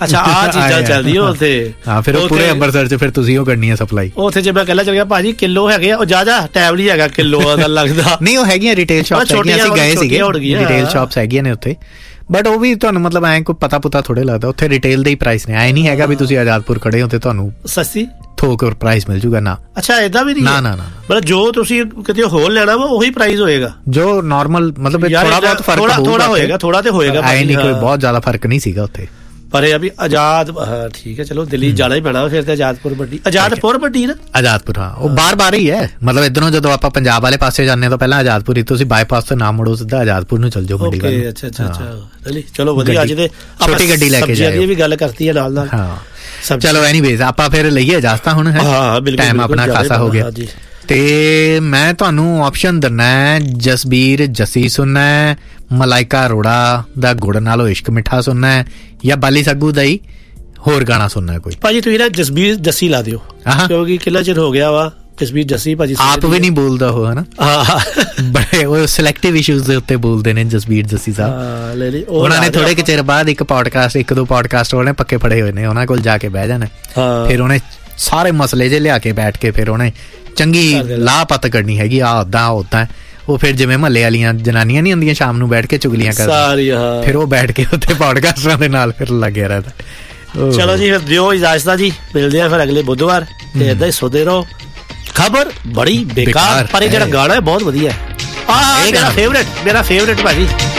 ਅੱਛਾ ਆ ਚੀਜ਼ਾਂ ਚੱਲਦੀਆਂ ਉੱਥੇ। ਹਾਂ ਫਿਰ ਪੂਰੇ ਅੰਮ੍ਰਿਤਸਰ ਚ ਫਿਰ ਤੁਸੀਂ ਉਹ ਕਰਨੀ ਹੈ ਸਪਲਾਈ ਉੱਥੇ। ਜੇ ਮੈਂ ਕੱਲਾ ਚਲ ਗਿਆ ਭਾਜੀ ਕਿਲੋ ਹੈਗੇ ਆ, ਉਹ ਜ਼ਿਆਦਾ ਟਾਈਮ ਨਹੀਂ ਹੈਗਾ ਕਿਲੋ ਦਾ ਲੱਗਦਾ। ਨਹੀਂ ਉਹ ਹੈਗੀਆਂ ਰਿਟੇਲ ਸ਼ਾਪਸ ਹੈਗੀਆਂ, ਅਸੀਂ ਗਏ ਸੀਗੇ ਰਿਟੇਲ ਸ਼ਾਪਸ ਹੈਗੀਆਂ ਨੇ ਉੱਥੇ, ਬਟ ਉਹ ਵੀ ਤੁਹਾਨੂੰ ਮਤਲਬ ਐ ਕੋਈ ਪਤਾ ਪੁਤਾ ਥੋੜੇ ਲੱਗਦਾ, ਉੱਥੇ ਰਿਟੇਲ ਦੇ ਹੀ ਪ੍ਰਾਈਸ ਨੇ। ਐ ਨਹੀਂ ਹੈਗਾ ਵੀ ਤੁਸੀਂ ਆਜ਼ਾਦਪੁਰ ਖੜੇ ਹੋ ਤੇ ਤੁਹਾਨੂੰ ਸਸਤੀ ਥੋਕ ਪ੍ਰਾਈਸ ਮਿਲ ਜੂਗਾ ਨਾ। ਅੱਛਾ ਏਦਾਂ ਵੀ ਨਹੀਂ? ਨਾ ਨਾ ਮਤਲਬ ਜੋ ਤੁਸੀਂ ਕਿਤੇ ਹੋਰ ਲੈਣਾ ਵਾ ਉਹੀ ਪ੍ਰਾਈਸ ਹੋਏਗਾ ਜੋ ਨਾਰਮਲ, ਮਤਲਬ ਥੋੜਾ ਬਹੁਤ ਫਰਕ ਥੋੜਾ ਹੋਏਗਾ, ਥੋੜਾ ਤੇ ਹੋਏਗਾ। ਐ ਨਹੀਂ ਕੋਈ ਬਹੁਤ ਜ਼ਿਆਦਾ ਫਰਕ ਨਹੀਂ ਸੀਗਾ ਉੱਥੇ। ਪਰ ਇਹ ਆ ਵੀ ਆਜ਼ਾਦ, ਹਾਂ ਠੀਕ ਹੈ ਚਲੋ ਦਿੱਲੀ ਜਾਣਾ ਹੀ ਪੈਣਾ ਫਿਰ ਤੇ ਆਜ਼ਾਦਪੁਰ ਵੱਡੀ, ਆਜ਼ਾਦਪੁਰ ਵੱਡੀ ਨਾ ਆਜ਼ਾਦਪੁਰ। ਹਾਂ ਉਹ ਬਾਰ ਹੀ ਹੈ, ਮਤਲਬ ਇਧਰੋਂ ਜਦੋਂ ਆਪਾਂ ਪੰਜਾਬ ਵਾਲੇ ਪਾਸੇ ਜਾਂਦੇ ਤਾਂ ਪਹਿਲਾਂ ਆਜ਼ਾਦਪੁਰ ਹੀ, ਤੁਸੀਂ ਬਾਈਪਾਸ ਤੋਂ ਨਾ ਮੁੜੋ ਸਿੱਧਾ ਆਜ਼ਾਦਪੁਰ ਨੂੰ ਚੱਲ ਜਾਓ ਮੰਡੀ ਵੱਲ। ਅੱਛਾ ਚਲੋ ਵਧੀਆ। ਅੱਜ ਤੇ ਛੋਟੀ ਗੱਡੀ ਲੈ ਕੇ ਜਾਓ, ਇਹ ਵੀ ਗੱਲ ਕਰਤੀ ਹੈ ਨਾਲ ਨਾਲ। ਹਾਂ ਚਲੋ ਐਨੀਵੇਜ਼ ਆਪਾਂ ਫਿਰ ਲਈਏ ਇਜਾਜ਼ਤਾਂ ਹੁਣ, ਟਾਈਮ ਆਪਣਾ ਖਾਸਾ ਹੋ ਗਿਆ। ਤੇ ਮੈਂ ਤੁਹਾਨੂੰ ਆਪਸ਼ਨ ਦਿੰਨਾ ਹੈ, ਜਸਬੀਰ ਜੱਸੀ ਸੁਣਨਾ ਹੈ, ਮਲਾਈਕਾ ਅਰੋੜਾ ਦਾ ਗੁੜ ਨਾਲੋਂ ਇਸ਼ਕ ਮਿੱਠਾ ਸੁਣਨਾ ਹੈ, ਜਾਂ ਬਾਲੀ ਸੰਗੂ ਦਾ ਹੀ ਹੋਰ ਗਾਣਾ ਸੁਣਨਾ ਹੈ ਕੋਈ? ਭਾਜੀ ਤੁਸੀਂ ਨਾ ਜਸਬੀਰ ਜੱਸੀ ਲਾ ਦਿਓ, ਕਿਉਂਕਿ ਕਿੰਨਾ ਚਿਰ ਹੋ ਗਿਆ ਵਾ ਜਸਬੀਰ ਜੱਸੀ ਭਾਜੀ ਆਪ ਵੀ ਨਹੀਂ ਬੋਲਦਾ ਉਹ, ਹਨਾ ਬੜੇ ਉਹ ਸਿਲੈਕਟਿਵ ਇਸ਼ੂਜ਼ ਦੇ ਉੱਤੇ ਬੋਲਦੇ ਨੇ ਜਸਬੀਰ ਜੱਸੀ ਸਾਹਿਬ। ਉਹਨਾਂ ਨੇ ਥੋੜੇ ਕੁ ਚਿਰ ਬਾਅਦ ਇੱਕ ਦੋ ਪੋਡਕਾਸਟ ਉਹਨੇ ਪੱਕੇ ਫੜੇ ਹੋਏ ਨੇ, ਉਹਨਾਂ ਕੋਲ ਜਾ ਕੇ ਬਹਿ ਜਾਣਾ, ਫਿਰ ਉਹਨੇ ਸਾਰੇ ਮਸਲੇ ਜੇ ਲਿਆ ਕੇ ਬੈਠ ਕੇ ਫਿਰ ਉਹਨੇ ਚੰਗੀ ਲਾਪਤ ਕਰਨੀ ਹੈਗੀ, ਆ ਓਦਾਂ ਉਹ ਫਿਰ ਜਿਵੇਂ ਮਹੱਲੇ ਵਾਲੀਆਂ ਜਨਾਨੀਆਂ ਨਹੀਂ ਹੁੰਦੀਆਂ ਸ਼ਾਮ ਨੂੰ ਬੈਠ ਕੇ ਚੁਗਲੀਆਂ ਕਰਦੀਆਂ, ਫਿਰ ਉਹ ਬੈਠ ਕੇ ਉੱਥੇ ਪੋਡਕਾਸਟਰਾਂ ਦੇ ਨਾਲ ਫਿਰ ਲੱਗਿਆ ਰਹਿੰਦਾ। ਚਲੋ ਜੀ ਫਿਰ ਦਿਓ ਇਜਾਜ਼ਤ ਜੀ, ਮਿਲਦੇ ਆ ਫਿਰ ਅਗਲੇ ਬੁੱਧਵਾਰ, ਤੇ ਏਦਾਂ ਹੀ ਸੁਣਦੇ ਰਹੋ। ਖਬਰ ਬੜੀ ਬੇਕਾਰ, ਪਰ ਇਹ ਜਿਹੜਾ ਗਾਣਾ ਹੈ ਬਹੁਤ ਵਧੀਆ ਹੈ। ਮੇਰਾ ਫੇਵਰੇਟ ਭਾਜੀ।